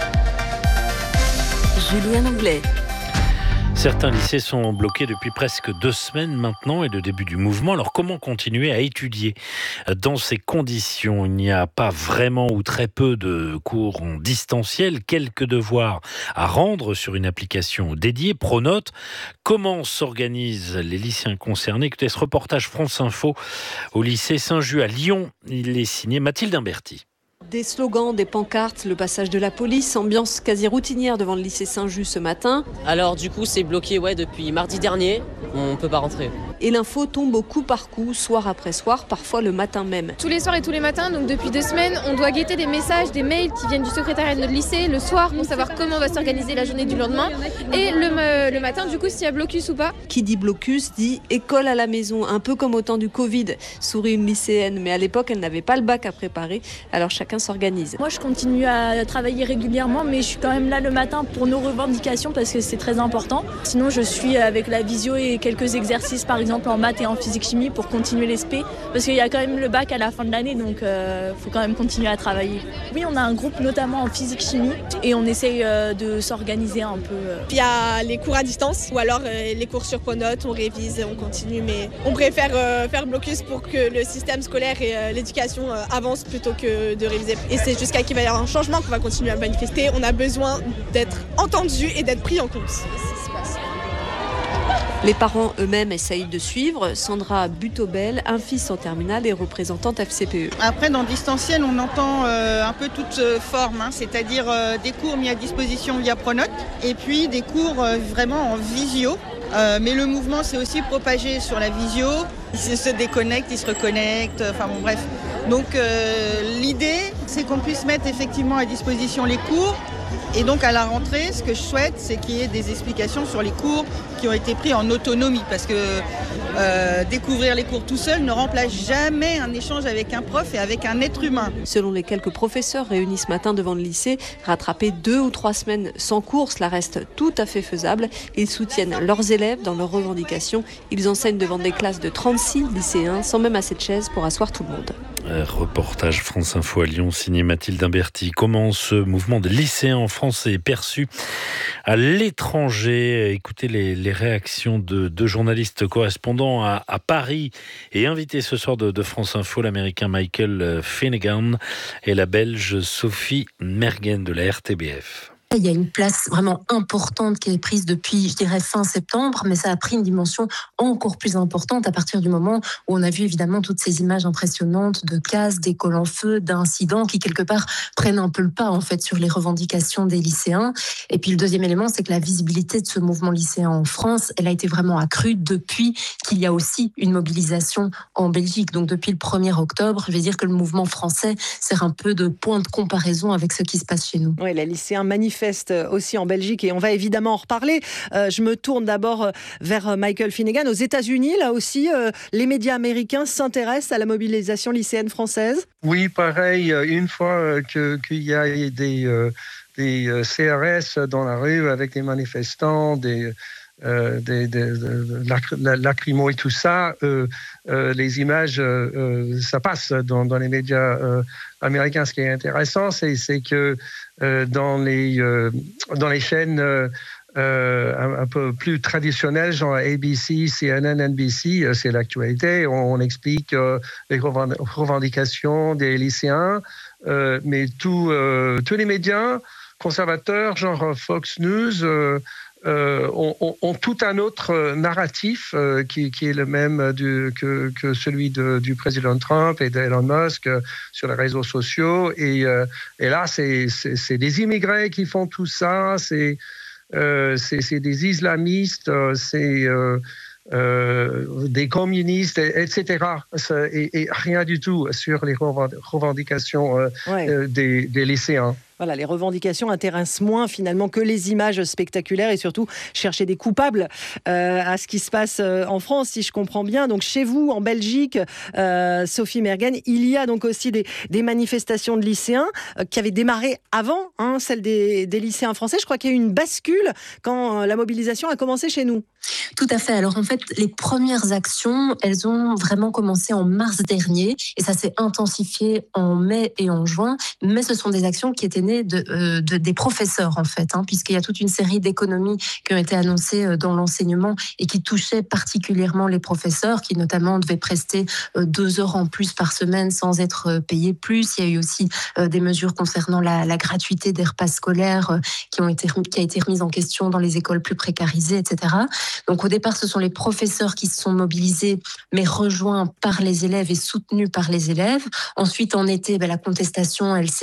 Julien Anglais. Certains lycées sont bloqués depuis presque deux semaines maintenant et le début du mouvement. Alors comment continuer à étudier dans ces conditions ? Il n'y a pas vraiment ou très peu de cours en distanciel, quelques devoirs à rendre sur une application dédiée, Pronote. Comment s'organisent les lycéens concernés ? Écoutez ce reportage France Info au lycée Saint-Just à Lyon. Il est signé Mathilde Imberti. Des slogans, des pancartes, le passage de la police, ambiance quasi routinière devant le lycée Saint-Just ce matin. Alors du coup c'est bloqué ouais, depuis mardi dernier, on ne peut pas rentrer. Et l'info tombe au coup par coup, soir après soir, parfois le matin même. Tous les soirs et tous les matins, donc depuis deux semaines, on doit guetter des messages, des mails qui viennent du secrétariat de notre lycée le soir pour savoir comment va s'organiser la journée du lendemain. Et le, le matin, du coup, s'il y a blocus ou pas. Qui dit blocus dit école à la maison, un peu comme au temps du Covid, sourit une lycéenne. Mais à l'époque, elle n'avait pas le bac à préparer, alors chacun s'organise. Moi, je continue à travailler régulièrement, mais je suis quand même là le matin pour nos revendications parce que c'est très important. Sinon, je suis avec la visio et quelques exercices, par exemple en maths et en physique-chimie, pour continuer l'E S P, parce qu'il y a quand même le bac à la fin de l'année, donc il euh, faut quand même continuer à travailler. Oui, on a un groupe notamment en physique-chimie et on essaye euh, de s'organiser un peu. Euh. Il y a les cours à distance ou alors euh, les cours sur Pronote, on révise, on continue, mais on préfère euh, faire blocus pour que le système scolaire et euh, l'éducation euh, avancent plutôt que de réviser. Et c'est jusqu'à qu'il va y avoir un changement qu'on va continuer à manifester. On a besoin d'être entendus et d'être pris en compte. Les parents eux-mêmes essayent de suivre. Sandra Butobel, un fils en terminale et représentante F C P E. Après, dans distanciel, on entend euh, un peu toutes euh, formes, hein, c'est-à-dire euh, des cours mis à disposition via Pronote et puis des cours euh, vraiment en visio. Euh, mais le mouvement s'est aussi propagé sur la visio. Ils se déconnectent, ils se reconnectent, enfin bon bref. Donc euh, l'idée, c'est qu'on puisse mettre effectivement à disposition les cours. Et donc à la rentrée, ce que je souhaite, c'est qu'il y ait des explications sur les cours qui ont été pris en autonomie. Parce que euh, découvrir les cours tout seul ne remplace jamais un échange avec un prof et avec un être humain. Selon les quelques professeurs réunis ce matin devant le lycée, rattraper deux ou trois semaines sans cours, cela reste tout à fait faisable. Ils soutiennent leurs élèves dans leurs revendications. Ils enseignent devant des classes de trente-six lycéens, sans même assez de chaises pour asseoir tout le monde. Un reportage France Info à Lyon, signé Mathilde Imberti. Comment ce mouvement de lycéens en France est perçu à l'étranger? Écoutez les, les réactions de deux journalistes correspondants à, à Paris et invités ce soir de, de France Info, l'américain Michael Finnegan et la belge Sophie Mergen de la R T B F. Il y a une place vraiment importante qui est prise depuis, je dirais, fin septembre, mais ça a pris une dimension encore plus importante à partir du moment où on a vu évidemment toutes ces images impressionnantes de casse, d'écoles en feu, d'incidents qui quelque part prennent un peu le pas en fait sur les revendications des lycéens. Et puis le deuxième élément, c'est que la visibilité de ce mouvement lycéen en France, elle a été vraiment accrue depuis qu'il y a aussi une mobilisation en Belgique. Donc depuis le premier octobre, je vais dire que le mouvement français sert un peu de point de comparaison avec ce qui se passe chez nous. Oui, les lycéens manifestent aussi en Belgique et on va évidemment en reparler. Euh, je me tourne d'abord vers Michael Finnegan. Aux États-Unis, là aussi, euh, les médias américains s'intéressent à la mobilisation lycéenne française. Oui, pareil. Une fois que, qu'il y a des, euh, des C R S dans la rue avec des manifestants, des Euh, des, des, des lacrymos et tout ça, euh, euh, les images, euh, ça passe dans, dans les médias euh, américains. Ce qui est intéressant, c'est, c'est que euh, dans, les, euh, dans les chaînes euh, un, un peu plus traditionnelles, genre A B C, C N N, N B C, euh, c'est l'actualité. On, on explique euh, les revendications des lycéens, euh, mais tout, euh, tous les médias conservateurs, genre Fox News, euh, Euh, ont, ont, ont tout un autre narratif euh, qui, qui est le même du, que, que celui de, du président Trump et d'Elon Musk euh, sur les réseaux sociaux. Et, euh, et là, c'est, c'est, c'est des immigrés qui font tout ça, c'est, euh, c'est, c'est des islamistes, c'est euh, euh, des communistes, et cetera. Et, et rien du tout sur les revendications euh, ouais. euh, des, des lycéens. Voilà, les revendications intéressent moins finalement que les images spectaculaires et surtout chercher des coupables euh, à ce qui se passe en France, si je comprends bien. Donc chez vous, en Belgique, euh, Sophie Mergen, il y a donc aussi des, des manifestations de lycéens euh, qui avaient démarré avant, hein, celle des, des lycéens français. Je crois qu'il y a eu une bascule quand euh, la mobilisation a commencé chez nous. Tout à fait. Alors en fait, les premières actions, elles ont vraiment commencé en mars dernier et ça s'est intensifié en mai et en juin. Mais ce sont des actions qui étaient De, euh, de, des professeurs en fait, hein, puisqu'il y a toute une série d'économies qui ont été annoncées dans l'enseignement et qui touchaient particulièrement les professeurs qui notamment devaient prester euh, deux heures en plus par semaine sans être payés plus. Il y a eu aussi euh, des mesures concernant la, la gratuité des repas scolaires euh, qui, ont été, qui a été remise en question dans les écoles plus précarisées, et cetera. Donc au départ, ce sont les professeurs qui se sont mobilisés mais rejoints par les élèves et soutenus par les élèves. Ensuite, en été, ben, la contestation, elle s'est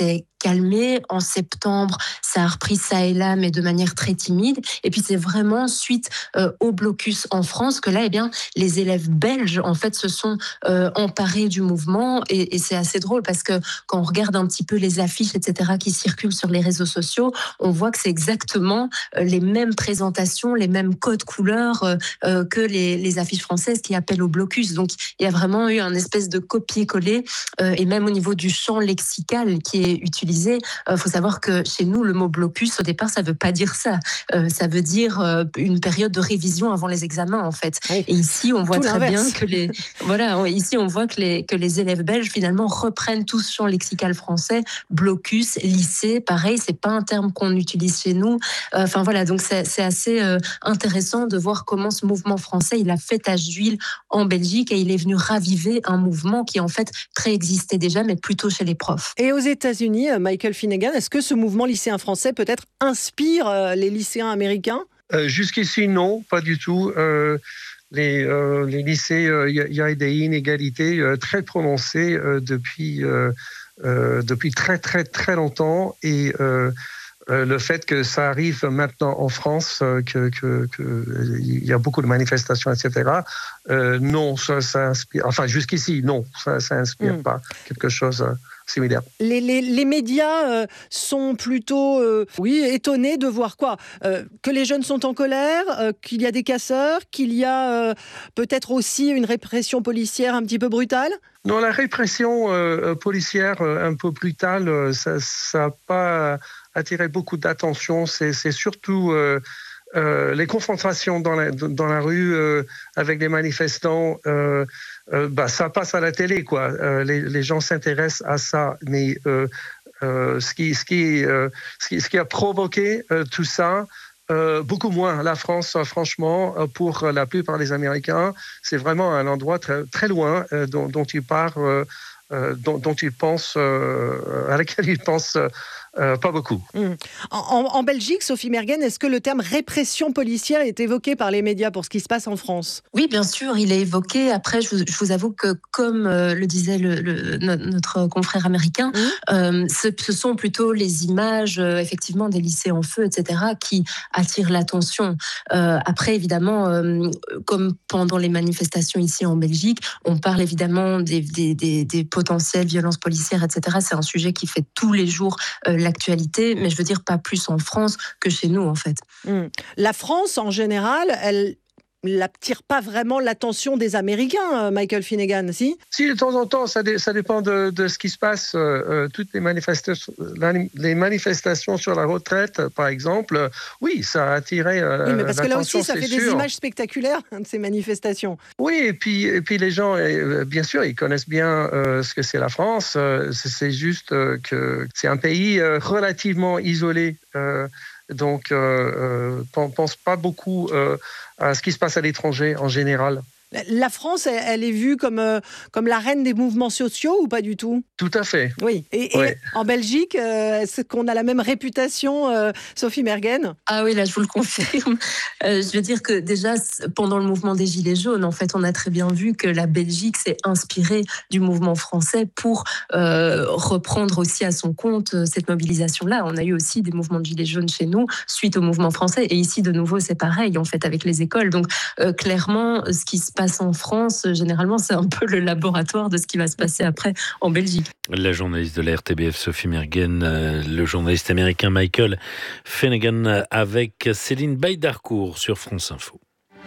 calmé. En septembre, ça a repris ça et là, mais de manière très timide. Et puis c'est vraiment suite euh, au blocus en France que là, eh bien, les élèves belges en fait se sont euh, emparés du mouvement. Et, et c'est assez drôle parce que quand on regarde un petit peu les affiches, et cetera, qui circulent sur les réseaux sociaux, on voit que c'est exactement euh, les mêmes présentations, les mêmes codes couleurs euh, euh, que les, les affiches françaises qui appellent au blocus. Donc il y a vraiment eu un espèce de copier-coller euh, et même au niveau du champ lexical qui est utilisé. Il euh, faut savoir que chez nous, le mot blocus, au départ, ça ne veut pas dire ça. Euh, ça veut dire euh, une période de révision avant les examens, en fait. Oui. Et ici, on voit tout très l'inverse. bien que les, voilà, ici, on voit que les, que les élèves belges, finalement, reprennent tout ce champ lexical français. Blocus, lycée, pareil, c'est pas un terme qu'on utilise chez nous. Enfin, euh, voilà, donc c'est, c'est assez euh, intéressant de voir comment ce mouvement français, il a fait tache d'huile en Belgique et il est venu raviver un mouvement qui, en fait, préexistait déjà, mais plutôt chez les profs. Et aux États-Unis, Michael Finnegan, est-ce que ce mouvement lycéen français peut-être inspire euh, les lycéens américains ? euh, Jusqu'ici, non, pas du tout. Euh, les, euh, les lycées, il euh, y, y a des inégalités euh, très prononcées euh, depuis, euh, euh, depuis très, très, très longtemps. Et euh, euh, le fait que ça arrive maintenant en France, euh, qu'il que, que y a beaucoup de manifestations, et cetera, euh, non, ça, ça inspire. Enfin, jusqu'ici, non, ça n'inspire mmh. pas quelque chose. Euh, Similaire. Les, les, les médias euh, sont plutôt euh, oui, étonnés de voir quoi euh, que les jeunes sont en colère, euh, qu'il y a des casseurs, qu'il y a euh, peut-être aussi une répression policière un petit peu brutale. Non, la répression euh, policière euh, un peu brutale, euh, ça n'a pas attiré beaucoup d'attention. C'est, c'est surtout euh, euh, les confrontations dans la, dans la rue euh, avec les manifestants. Euh, Euh, bah, ça passe à la télé, quoi. Euh, les, les gens s'intéressent à ça, mais euh, euh, ce, qui, ce, qui, euh, ce, qui, ce qui a provoqué euh, tout ça, euh, beaucoup moins. La France, euh, franchement, euh, pour la plupart des Américains, c'est vraiment un endroit très, très loin euh, dont, dont ils parlent, euh, euh, dont, dont ils pensent, euh, à laquelle ils pensent. Euh, Euh, pas beaucoup. Mmh. En, en Belgique, Sophie Mergen, est-ce que le terme répression policière est évoqué par les médias pour ce qui se passe en France ? Oui, bien sûr, il est évoqué. Après, je vous, je vous avoue que, comme euh, le disait le, le, notre confrère américain, mmh. euh, ce, ce sont plutôt les images, euh, effectivement, des lycées en feu, et cetera, qui attirent l'attention. Euh, après, évidemment, euh, comme pendant les manifestations ici en Belgique, on parle évidemment des, des, des, des potentielles violences policières, et cetera. C'est un sujet qui fait tous les jours euh, l'actualité, mais je veux dire pas plus en France que chez nous, en fait. Mmh. La France, en général, elle n'attire pas vraiment l'attention des Américains, Michael Finnegan, si ? Si, de temps en temps, ça, dé, ça dépend de, de ce qui se passe. Euh, toutes les manifestations, les manifestations sur la retraite, par exemple, oui, ça a attiré euh, oui, mais parce que là aussi, ça fait sûr. des images spectaculaires de ces manifestations. Oui, et puis, et puis les gens, euh, bien sûr, ils connaissent bien euh, ce que c'est la France. Euh, c'est juste euh, que c'est un pays euh, relativement isolé. Euh, Donc, euh, euh, pense pas beaucoup euh, à ce qui se passe à l'étranger en général. La France, elle est vue comme, euh, comme la reine des mouvements sociaux ou pas du tout ? Tout à fait. Oui. Et, ouais. et en Belgique, euh, est-ce qu'on a la même réputation, euh, Sophie Mergen ? Ah oui, là, je vous le confirme. Euh, je veux dire que déjà, pendant le mouvement des Gilets jaunes, en fait, on a très bien vu que la Belgique s'est inspirée du mouvement français pour euh, reprendre aussi à son compte cette mobilisation-là. On a eu aussi des mouvements de Gilets jaunes chez nous, suite au mouvement français. Et ici, de nouveau, c'est pareil, en fait, avec les écoles. Donc, euh, clairement, ce qui se passe en France, généralement, c'est un peu le laboratoire de ce qui va se passer après en Belgique. La journaliste de la R T B F, Sophie Mergen, le journaliste américain Michael Finnegan avec Céline Baye-Darcourt sur France Info.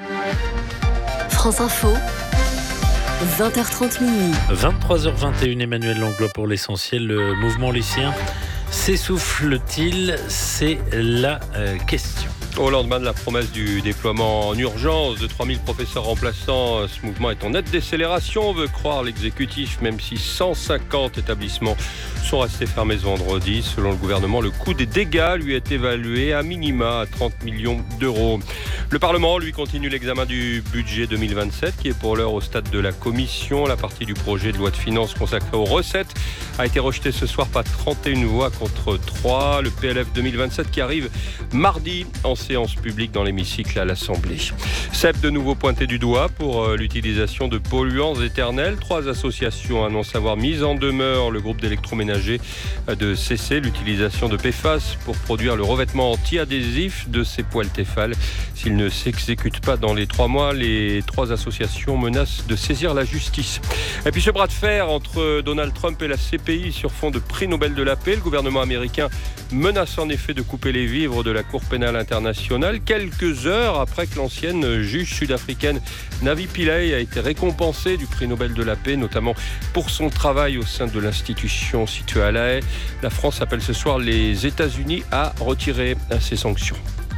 France Info, vingt heures trente minuit. vingt-trois heures vingt et une, Emmanuel Langlois pour l'essentiel. Le mouvement lycéen s'essouffle-t-il ? C'est la euh, question. Au lendemain de la promesse du déploiement en urgence de trois mille professeurs remplaçants, ce mouvement est en nette décélération, veut croire l'exécutif, même si cent cinquante établissements sont restés fermés ce vendredi. Selon le gouvernement, le coût des dégâts lui est évalué à minima à trente millions d'euros. Le Parlement, lui, continue l'examen du budget deux mille vingt-sept, qui est pour l'heure au stade de la commission. La partie du projet de loi de finances consacrée aux recettes a été rejetée ce soir par trente et une voix contre trois. Le P L F deux mille vingt-sept qui arrive mardi en séance publique dans l'hémicycle à l'Assemblée. Seb de nouveau pointé du doigt pour l'utilisation de polluants éternels. Trois associations annoncent avoir mis en demeure le groupe d'électroménager de cesser l'utilisation de P F A S pour produire le revêtement anti-adhésif de ces poêles Tefal. S'il ne s'exécute pas dans les trois mois, les trois associations menacent de saisir la justice. Et puis ce bras de fer entre Donald Trump et la C P I sur fond de prix Nobel de la paix. Le gouvernement américain menace en effet de couper les vivres de la Cour pénale internationale quelques heures après que l'ancienne juge sud-africaine Navi Pillay a été récompensée du prix Nobel de la paix, notamment pour son travail au sein de l'institution située à La Haye. La France appelle ce soir les États-Unis à retirer ces sanctions.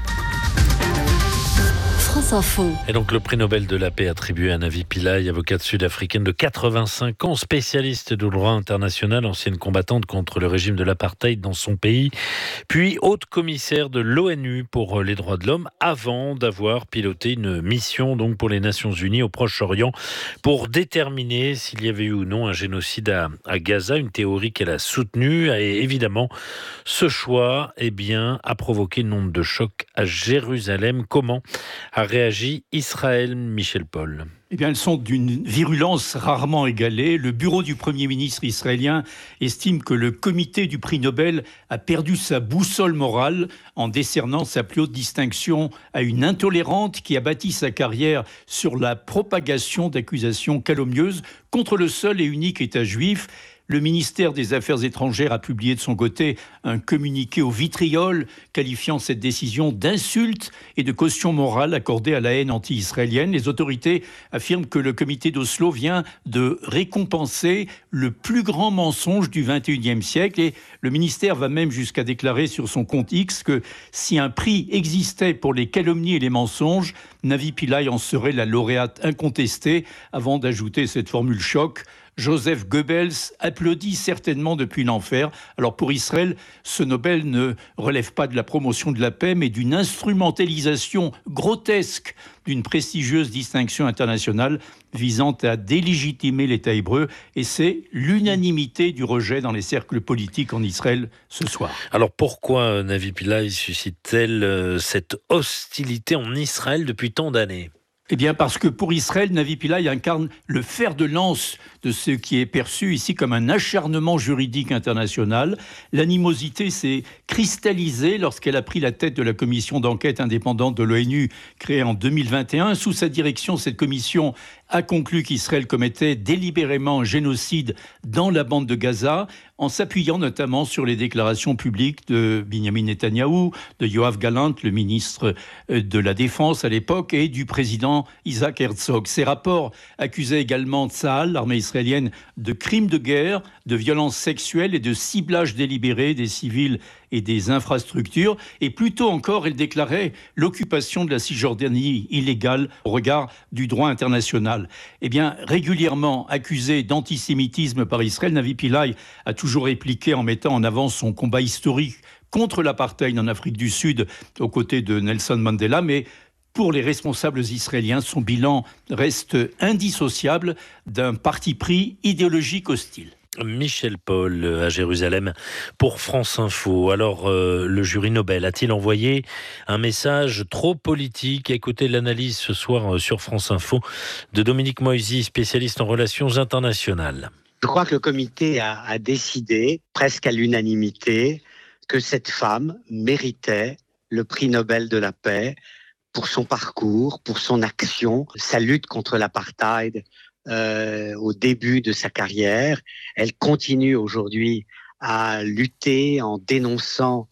France Info. Et donc le prix Nobel de la paix attribué à Navi Pillay, avocate sud-africaine de quatre-vingt-cinq ans, spécialiste du droit international, ancienne combattante contre le régime de l'apartheid dans son pays, puis haute commissaire de l'ONU pour les droits de l'homme, avant d'avoir piloté une mission donc pour les Nations Unies au Proche-Orient pour déterminer s'il y avait eu ou non un génocide à, à Gaza, une théorie qu'elle a soutenue. Et évidemment, ce choix eh bien, a provoqué une onde de choc à Jérusalem. Comment a réagi Israël, Michel Paul? Eh bien, elles sont d'une virulence rarement égalée. Le bureau du Premier ministre israélien estime que le comité du prix Nobel a perdu sa boussole morale en décernant sa plus haute distinction à une intolérante qui a bâti sa carrière sur la propagation d'accusations calomnieuses contre le seul et unique État juif. Le ministère des Affaires étrangères a publié de son côté un communiqué au vitriol qualifiant cette décision d'insulte et de caution morale accordée à la haine anti-israélienne. Les autorités affirment que le comité d'Oslo vient de récompenser le plus grand mensonge du vingt et unième siècle et le ministère va même jusqu'à déclarer sur son compte X que si un prix existait pour les calomnies et les mensonges, Navi Pillay en serait la lauréate incontestée, avant d'ajouter cette formule choc. Joseph Goebbels applaudit certainement depuis l'enfer. Alors pour Israël, ce Nobel ne relève pas de la promotion de la paix, mais d'une instrumentalisation grotesque d'une prestigieuse distinction internationale visant à délégitimer l'État hébreu. Et c'est l'unanimité du rejet dans les cercles politiques en Israël ce soir. Alors pourquoi Navi Pillay suscite-t-elle cette hostilité en Israël depuis tant d'années ? Eh bien parce que pour Israël, Navi Pillay incarne le fer de lance de ce qui est perçu ici comme un acharnement juridique international. L'animosité s'est cristallisée lorsqu'elle a pris la tête de la commission d'enquête indépendante de l'ONU créée en deux mille vingt et un. Sous sa direction, cette commission a conclu qu'Israël commettait délibérément un génocide dans la bande de Gaza, en s'appuyant notamment sur les déclarations publiques de Benjamin Netanyahou, de Yoav Gallant, le ministre de la Défense à l'époque, et du président Isaac Herzog. Ces rapports accusaient également Tsahal, l'armée israélienne, de crimes de guerre, de violences sexuelles et de ciblage délibéré des civils et des infrastructures. Et plus tôt encore, elle déclarait l'occupation de la Cisjordanie illégale au regard du droit international. Eh bien, régulièrement accusée d'antisémitisme par Israël, Navi Pillay a toujours répliqué en mettant en avant son combat historique contre l'apartheid en Afrique du Sud aux côtés de Nelson Mandela, mais pour les responsables israéliens, son bilan reste indissociable d'un parti pris idéologique hostile. Michel Paul à Jérusalem pour France Info. Alors, euh, le jury Nobel a-t-il envoyé un message trop politique? Écoutez l'analyse ce soir sur France Info de Dominique Moisy, spécialiste en relations internationales. Je crois que le comité a, a décidé, presque à l'unanimité, que cette femme méritait le prix Nobel de la paix pour son parcours, pour son action, sa lutte contre l'apartheid, Euh, au début de sa carrière. Elle continue aujourd'hui à lutter en dénonçant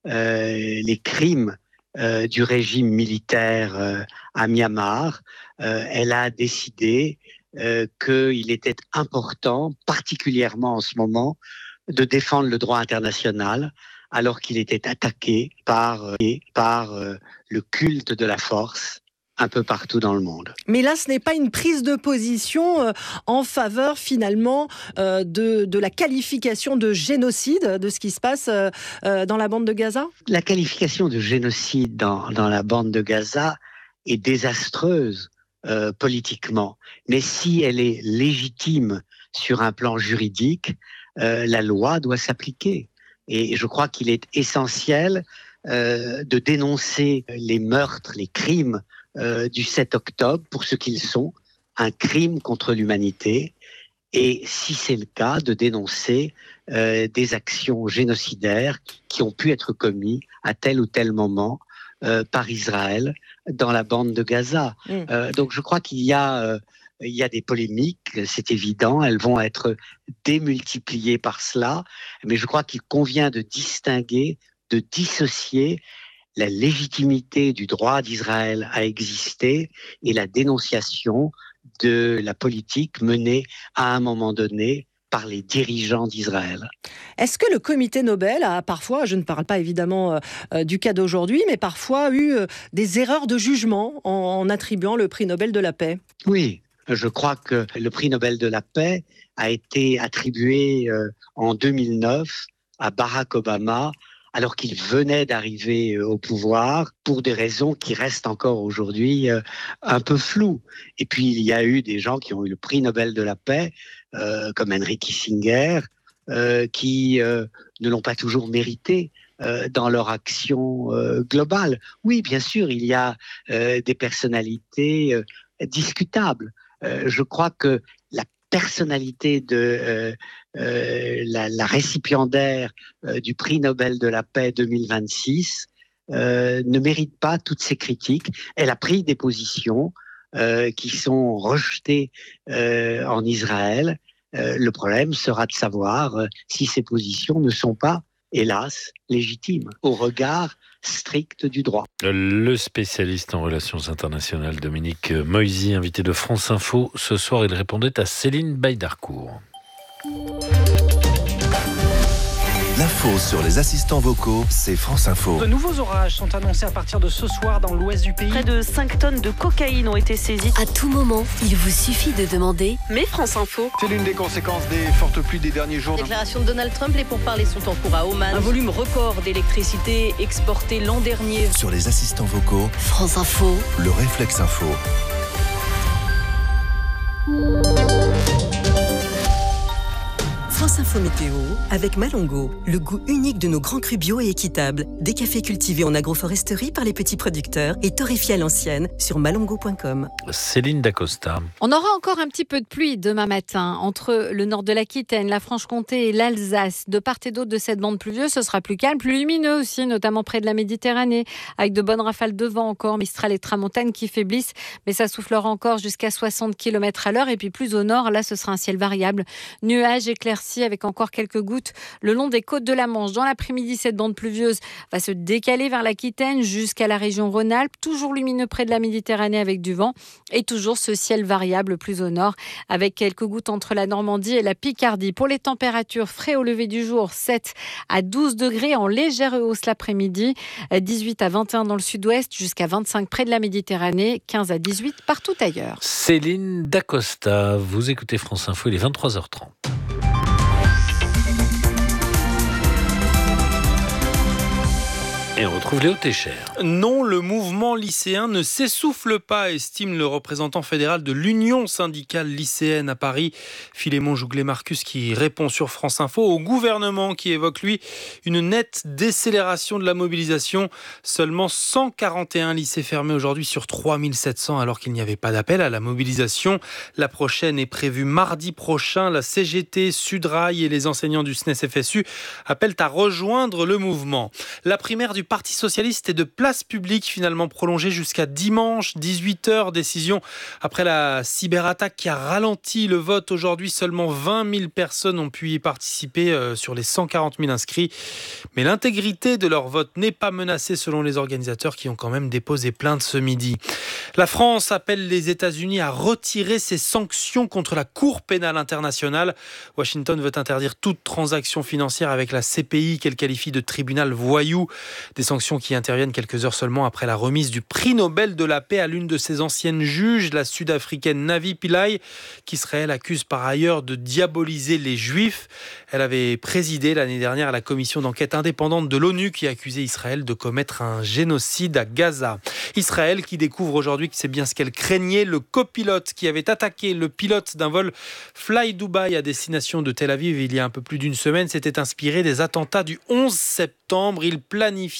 euh, les crimes euh, du régime militaire euh, à Myanmar. Euh, elle a décidé euh, qu'il était important, particulièrement en ce moment, de défendre le droit international alors qu'il était attaqué par, euh, par euh, le culte de la force un peu partout dans le monde. Mais là, ce n'est pas une prise de position euh, en faveur finalement euh, de, de la qualification de génocide de ce qui se passe euh, euh, dans la bande de Gaza ? La qualification de génocide dans, dans la bande de Gaza est désastreuse euh, politiquement. Mais si elle est légitime sur un plan juridique, euh, la loi doit s'appliquer. Et je crois qu'il est essentiel euh, de dénoncer les meurtres, les crimes euh, du sept octobre pour ce qu'ils sont, un crime contre l'humanité, et si c'est le cas, de dénoncer euh, des actions génocidaires qui ont pu être commises à tel ou tel moment euh, par Israël dans la bande de Gaza. Mmh. Euh, donc je crois qu'il y a... Euh, Il y a des polémiques, c'est évident, elles vont être démultipliées par cela, mais je crois qu'il convient de distinguer, de dissocier la légitimité du droit d'Israël à exister et la dénonciation de la politique menée à un moment donné par les dirigeants d'Israël. Est-ce que le comité Nobel a parfois, je ne parle pas évidemment euh, du cas d'aujourd'hui, mais parfois eu euh, des erreurs de jugement en, en attribuant le prix Nobel de la paix ? Oui. Je crois que le prix Nobel de la paix a été attribué euh, en deux mille neuf à Barack Obama, alors qu'il venait d'arriver euh, au pouvoir, pour des raisons qui restent encore aujourd'hui euh, un peu floues. Et puis, il y a eu des gens qui ont eu le prix Nobel de la paix, euh, comme Henry Kissinger, euh, qui euh, ne l'ont pas toujours mérité euh, dans leur action euh, globale. Oui, bien sûr, il y a euh, des personnalités euh, discutables. Euh, je crois que la personnalité de euh, euh, la, la récipiendaire euh, du prix Nobel de la paix deux mille vingt-six euh, ne mérite pas toutes ces critiques. Elle a pris des positions euh, qui sont rejetées euh, en Israël. Euh, le problème sera de savoir euh, si ces positions ne sont pas, hélas, légitimes au regard strict du droit. Le spécialiste en relations internationales Dominique Moisy, invité de France Info ce soir, il répondait à Céline Baïdarcourt. L'info sur les assistants vocaux, c'est France Info. De nouveaux orages sont annoncés à partir de ce soir dans l'ouest du pays. Près de cinq tonnes de cocaïne ont été saisies. À tout moment, il vous suffit de demander « Mais France Info ». C'est l'une des conséquences des fortes pluies des derniers jours. Déclaration de Donald Trump, les pourparlers sont en cours à Oman. Un volume record d'électricité exporté l'an dernier. Sur les assistants vocaux, France Info, le réflexe info. France Info Météo avec Malongo. Le goût unique de nos grands crus bio et équitable. Des cafés cultivés en agroforesterie par les petits producteurs et torréfiés à l'ancienne sur malongo point com. Céline Dacosta. On aura encore un petit peu de pluie demain matin entre le nord de l'Aquitaine, la Franche-Comté et l'Alsace. De part et d'autre de cette bande pluvieuse, ce sera plus calme, plus lumineux aussi, notamment près de la Méditerranée, avec de bonnes rafales de vent encore, Mistral et Tramontane qui faiblissent, mais ça soufflera encore jusqu'à soixante kilomètres à l'heure. Et puis plus au nord, là ce sera un ciel variable, nuages éclaircis avec encore quelques gouttes le long des côtes de la Manche. Dans l'après-midi, cette bande pluvieuse va se décaler vers l'Aquitaine jusqu'à la région Rhône-Alpes, toujours lumineux près de la Méditerranée avec du vent et toujours ce ciel variable plus au nord avec quelques gouttes entre la Normandie et la Picardie. Pour les températures, frais au lever du jour, sept à douze degrés en légère hausse l'après-midi, dix-huit à vingt et un dans le sud-ouest, jusqu'à vingt-cinq près de la Méditerranée, quinze à dix-huit partout ailleurs. Céline Dacosta, vous écoutez France Info, il est vingt-trois heures trente. Et on retrouve Léo Técher. Non, le mouvement lycéen ne s'essouffle pas, estime le représentant fédéral de l'Union syndicale lycéenne à Paris, Philémon Jouglet-Marcus, qui répond sur France Info au gouvernement qui évoque, lui, une nette décélération de la mobilisation. Seulement cent quarante et un lycées fermés aujourd'hui sur trois mille sept cents, alors qu'il n'y avait pas d'appel à la mobilisation. La prochaine est prévue mardi prochain. La C G T, Sudrail et les enseignants du S N E S F S U appellent à rejoindre le mouvement. La primaire du Parti socialiste et de place publique finalement prolongée jusqu'à dimanche dix-huit heures. Décision après la cyberattaque qui a ralenti le vote aujourd'hui. Seulement vingt mille personnes ont pu y participer euh, sur les cent quarante mille inscrits. Mais l'intégrité de leur vote n'est pas menacée selon les organisateurs qui ont quand même déposé plainte ce midi. La France appelle les États-Unis à retirer ses sanctions contre la Cour pénale internationale. Washington veut interdire toute transaction financière avec la C P I qu'elle qualifie de tribunal voyou. Des sanctions qui interviennent quelques heures seulement après la remise du prix Nobel de la paix à l'une de ses anciennes juges, la sud-africaine Navi Pillay, qui serait, elle, accuse par ailleurs de diaboliser les Juifs. Elle avait présidé l'année dernière la commission d'enquête indépendante de l'ONU qui accusait Israël de commettre un génocide à Gaza. Israël qui découvre aujourd'hui que c'est bien ce qu'elle craignait. Le copilote qui avait attaqué le pilote d'un vol Fly Dubai à destination de Tel Aviv il y a un peu plus d'une semaine s'était inspiré des attentats du onze septembre. Il planifiait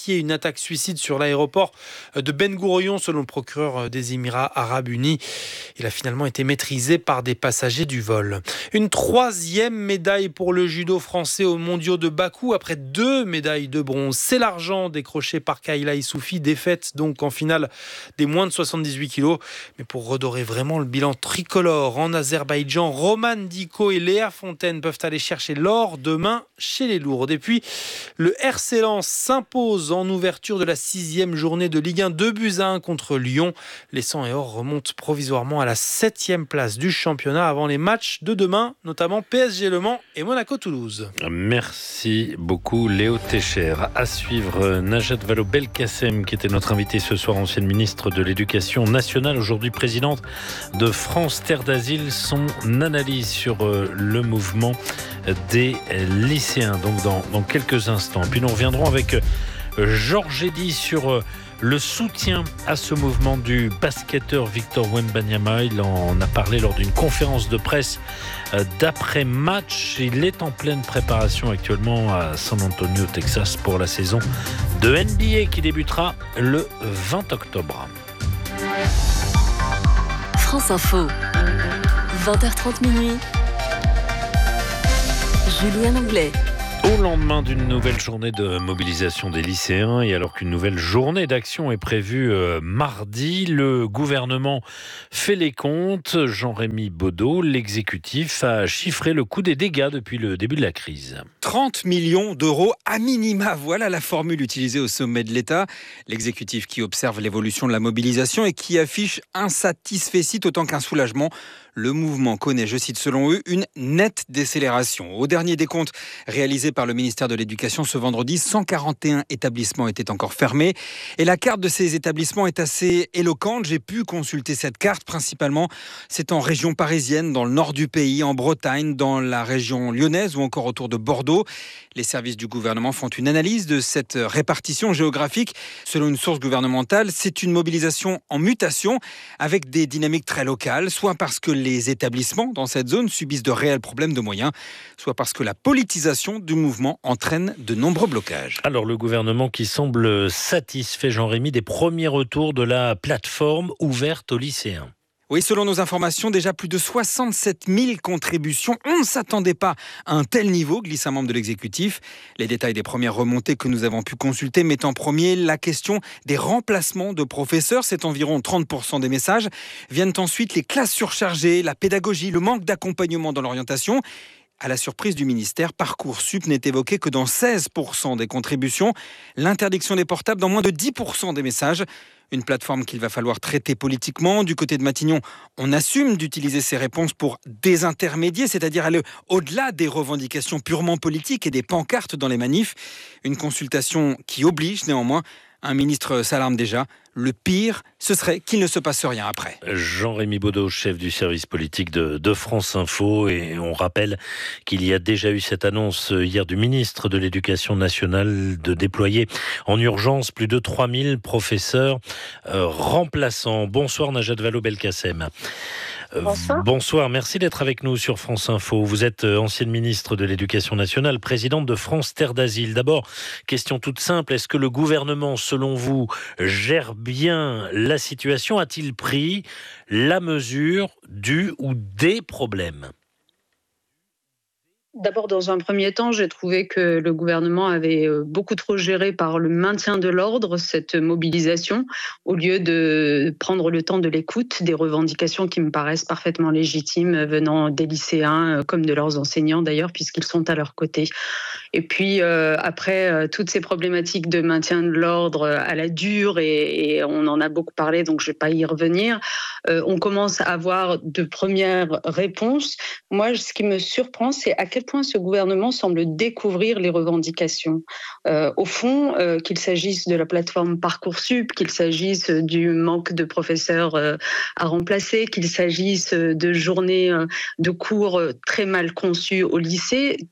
planifié une attaque suicide sur l'aéroport de Ben Gourion, selon le procureur des Émirats arabes unis. Il a finalement été maîtrisé par des passagers du vol. Une troisième médaille pour le judo français aux mondiaux de Bakou, après deux médailles de bronze. C'est l'argent décroché par Kayla Issoufi, défaite donc en finale des moins de soixante-dix-huit kilos. Mais pour redorer vraiment le bilan tricolore en Azerbaïdjan, Roman Diko et Léa Fontaine peuvent aller chercher l'or demain chez les lourdes. Et puis, le R C Lens s'impose en ouverture de la sixième journée de Ligue un, deux buts à un contre Lyon. Les sang et or remontent provisoirement à la septième place du championnat avant les matchs de demain, notamment P S G Le Mans et Monaco-Toulouse. Merci beaucoup Léo Técher. À suivre Najat Vallaud-Belkacem, qui était notre invitée ce soir, ancienne ministre de l'Éducation nationale, aujourd'hui présidente de France Terre d'Asile. Son analyse sur le mouvement des lycéens, donc dans, dans quelques instants. Puis nous reviendrons avec Georges Eddy sur le soutien à ce mouvement du basketteur Victor Wembanyama. Il en a parlé lors d'une conférence de presse d'après-match. Il est en pleine préparation actuellement à San Antonio, Texas, pour la saison de N B A qui débutera le vingt octobre. France Info, vingt heures trente minuit. Julien Anglais. Au lendemain d'une nouvelle journée de mobilisation des lycéens et alors qu'une nouvelle journée d'action est prévue euh, mardi, le gouvernement fait les comptes. Jean-Rémy Baudot, l'exécutif, a chiffré le coût des dégâts depuis le début de la crise. trente millions d'euros à minima, voilà la formule utilisée au sommet de l'État. L'exécutif qui observe l'évolution de la mobilisation et qui affiche un satisfecit autant qu'un soulagement. Le mouvement connaît, je cite selon eux, une nette décélération. Au dernier décompte réalisé par le ministère de l'Éducation ce vendredi, cent quarante et un établissements étaient encore fermés. Et la carte de ces établissements est assez éloquente. J'ai pu consulter cette carte. Principalement, c'est en région parisienne, dans le nord du pays, en Bretagne, dans la région lyonnaise ou encore autour de Bordeaux. Les services du gouvernement font une analyse de cette répartition géographique. Selon une source gouvernementale, c'est une mobilisation en mutation avec des dynamiques très locales, soit parce que les établissements dans cette zone subissent de réels problèmes de moyens, soit parce que la politisation du mouvement entraîne de nombreux blocages. Alors le gouvernement qui semble satisfait, Jean-Rémy, des premiers retours de la plateforme ouverte aux lycéens. Oui, selon nos informations, déjà plus de soixante-sept mille contributions. On ne s'attendait pas à un tel niveau, glisse un membre de l'exécutif. Les détails des premières remontées que nous avons pu consulter mettent en premier la question des remplacements de professeurs. C'est environ trente pour cent des messages. Viennent ensuite les classes surchargées, la pédagogie, le manque d'accompagnement dans l'orientation. À la surprise du ministère, Parcoursup n'est évoqué que dans seize pour cent des contributions. L'interdiction des portables dans moins de dix pour cent des messages. Une plateforme qu'il va falloir traiter politiquement. Du côté de Matignon, on assume d'utiliser ces réponses pour désintermédier, c'est-à-dire aller au-delà des revendications purement politiques et des pancartes dans les manifs. Une consultation qui oblige néanmoins. Un ministre s'alarme déjà. Le pire, ce serait qu'il ne se passe rien après. Jean-Rémy Baudot, chef du service politique de, de France Info. Et on rappelle qu'il y a déjà eu cette annonce hier du ministre de l'Éducation nationale de déployer en urgence plus de trois mille professeurs euh, remplaçants. Bonsoir Najat Vallaud-Belkacem. Bonsoir. Bonsoir, merci d'être avec nous sur France Info. Vous êtes ancienne ministre de l'Éducation nationale, présidente de France Terre d'Asile. D'abord, question toute simple, est-ce que le gouvernement, selon vous, gère bien la situation? A-t-il pris la mesure du ou des problèmes ? D'abord, dans un premier temps, j'ai trouvé que le gouvernement avait beaucoup trop géré par le maintien de l'ordre cette mobilisation, au lieu de prendre le temps de l'écoute des revendications qui me paraissent parfaitement légitimes venant des lycéens, comme de leurs enseignants d'ailleurs, puisqu'ils sont à leur côté. Et puis, euh, après, euh, toutes ces problématiques de maintien de l'ordre à la dure, et, et on en a beaucoup parlé, donc je ne vais pas y revenir, euh, on commence à avoir de premières réponses. Moi, ce qui me surprend, c'est à quel point ce gouvernement semble découvrir les revendications. Euh, au fond, euh, qu'il s'agisse de la plateforme Parcoursup, qu'il s'agisse du manque de professeurs euh, à remplacer, qu'il s'agisse de journées euh, de cours très mal conçues au lycée,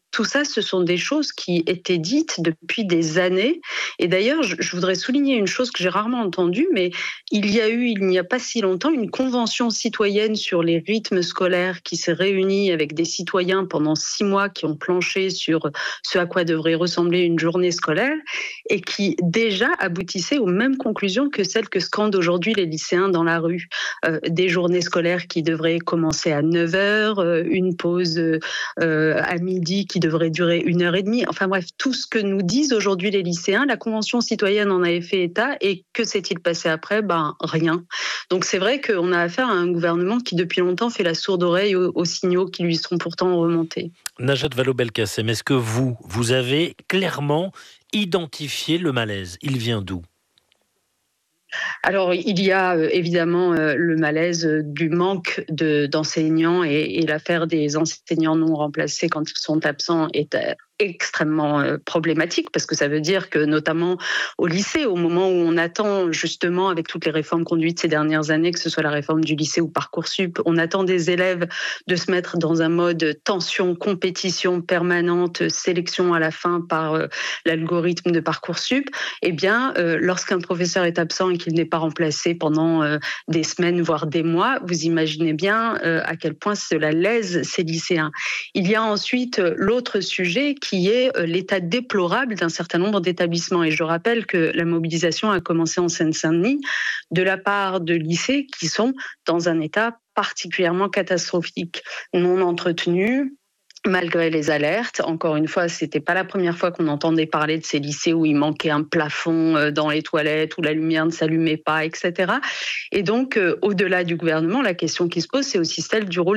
tout ça, ce sont des choses qui étaient dites depuis des années. Et d'ailleurs, je, je voudrais souligner une chose que j'ai rarement entendue, mais il y a eu, il n'y a pas si longtemps, une convention citoyenne sur les rythmes scolaires qui s'est réunie avec des citoyens pendant six mois qui ont planché sur ce à quoi devrait ressembler une journée scolaire et qui déjà aboutissait aux mêmes conclusions que celles que scandent aujourd'hui les lycéens dans la rue. Euh, des journées scolaires qui devraient commencer à neuf heures, euh, une pause euh, à midi qui devrait durer une heure et demie. Enfin bref, tout ce que nous disent aujourd'hui les lycéens, la Convention citoyenne en avait fait état. Et que s'est-il passé après ? Ben, rien. Donc c'est vrai qu'on a affaire à un gouvernement qui depuis longtemps fait la sourde oreille aux, aux signaux qui lui sont pourtant remontés. Najat Vallaud-Belkacem, est-ce que vous, vous avez clairement identifié le malaise ? Il vient d'où ? Alors, il y a euh, évidemment euh, le malaise euh, du manque de, d'enseignants et, et l'affaire des enseignants non remplacés quand ils sont absents est euh, extrêmement euh, problématique parce que ça veut dire que notamment au lycée, au moment où on attend justement avec toutes les réformes conduites ces dernières années, que ce soit la réforme du lycée ou Parcoursup, on attend des élèves de se mettre dans un mode tension, compétition permanente, sélection à la fin par euh, l'algorithme de Parcoursup. Eh bien, euh, lorsqu'un professeur est absent et qu'il n'est pas remplacé pendant euh, des semaines, voire des mois, vous imaginez bien euh, à quel point cela lèse ces lycéens. Il y a ensuite euh, l'autre sujet qui qui est l'état déplorable d'un certain nombre d'établissements. Et je rappelle que la mobilisation a commencé en Seine-Saint-Denis de la part de lycées qui sont dans un état particulièrement catastrophique, non entretenus, malgré les alertes. Encore une fois, c'était pas la première fois qu'on entendait parler de ces lycées où il manquait un plafond dans les toilettes, où la lumière ne s'allumait pas, et cetera. Et donc, euh, au-delà du gouvernement, la question qui se pose, c'est aussi celle du rôle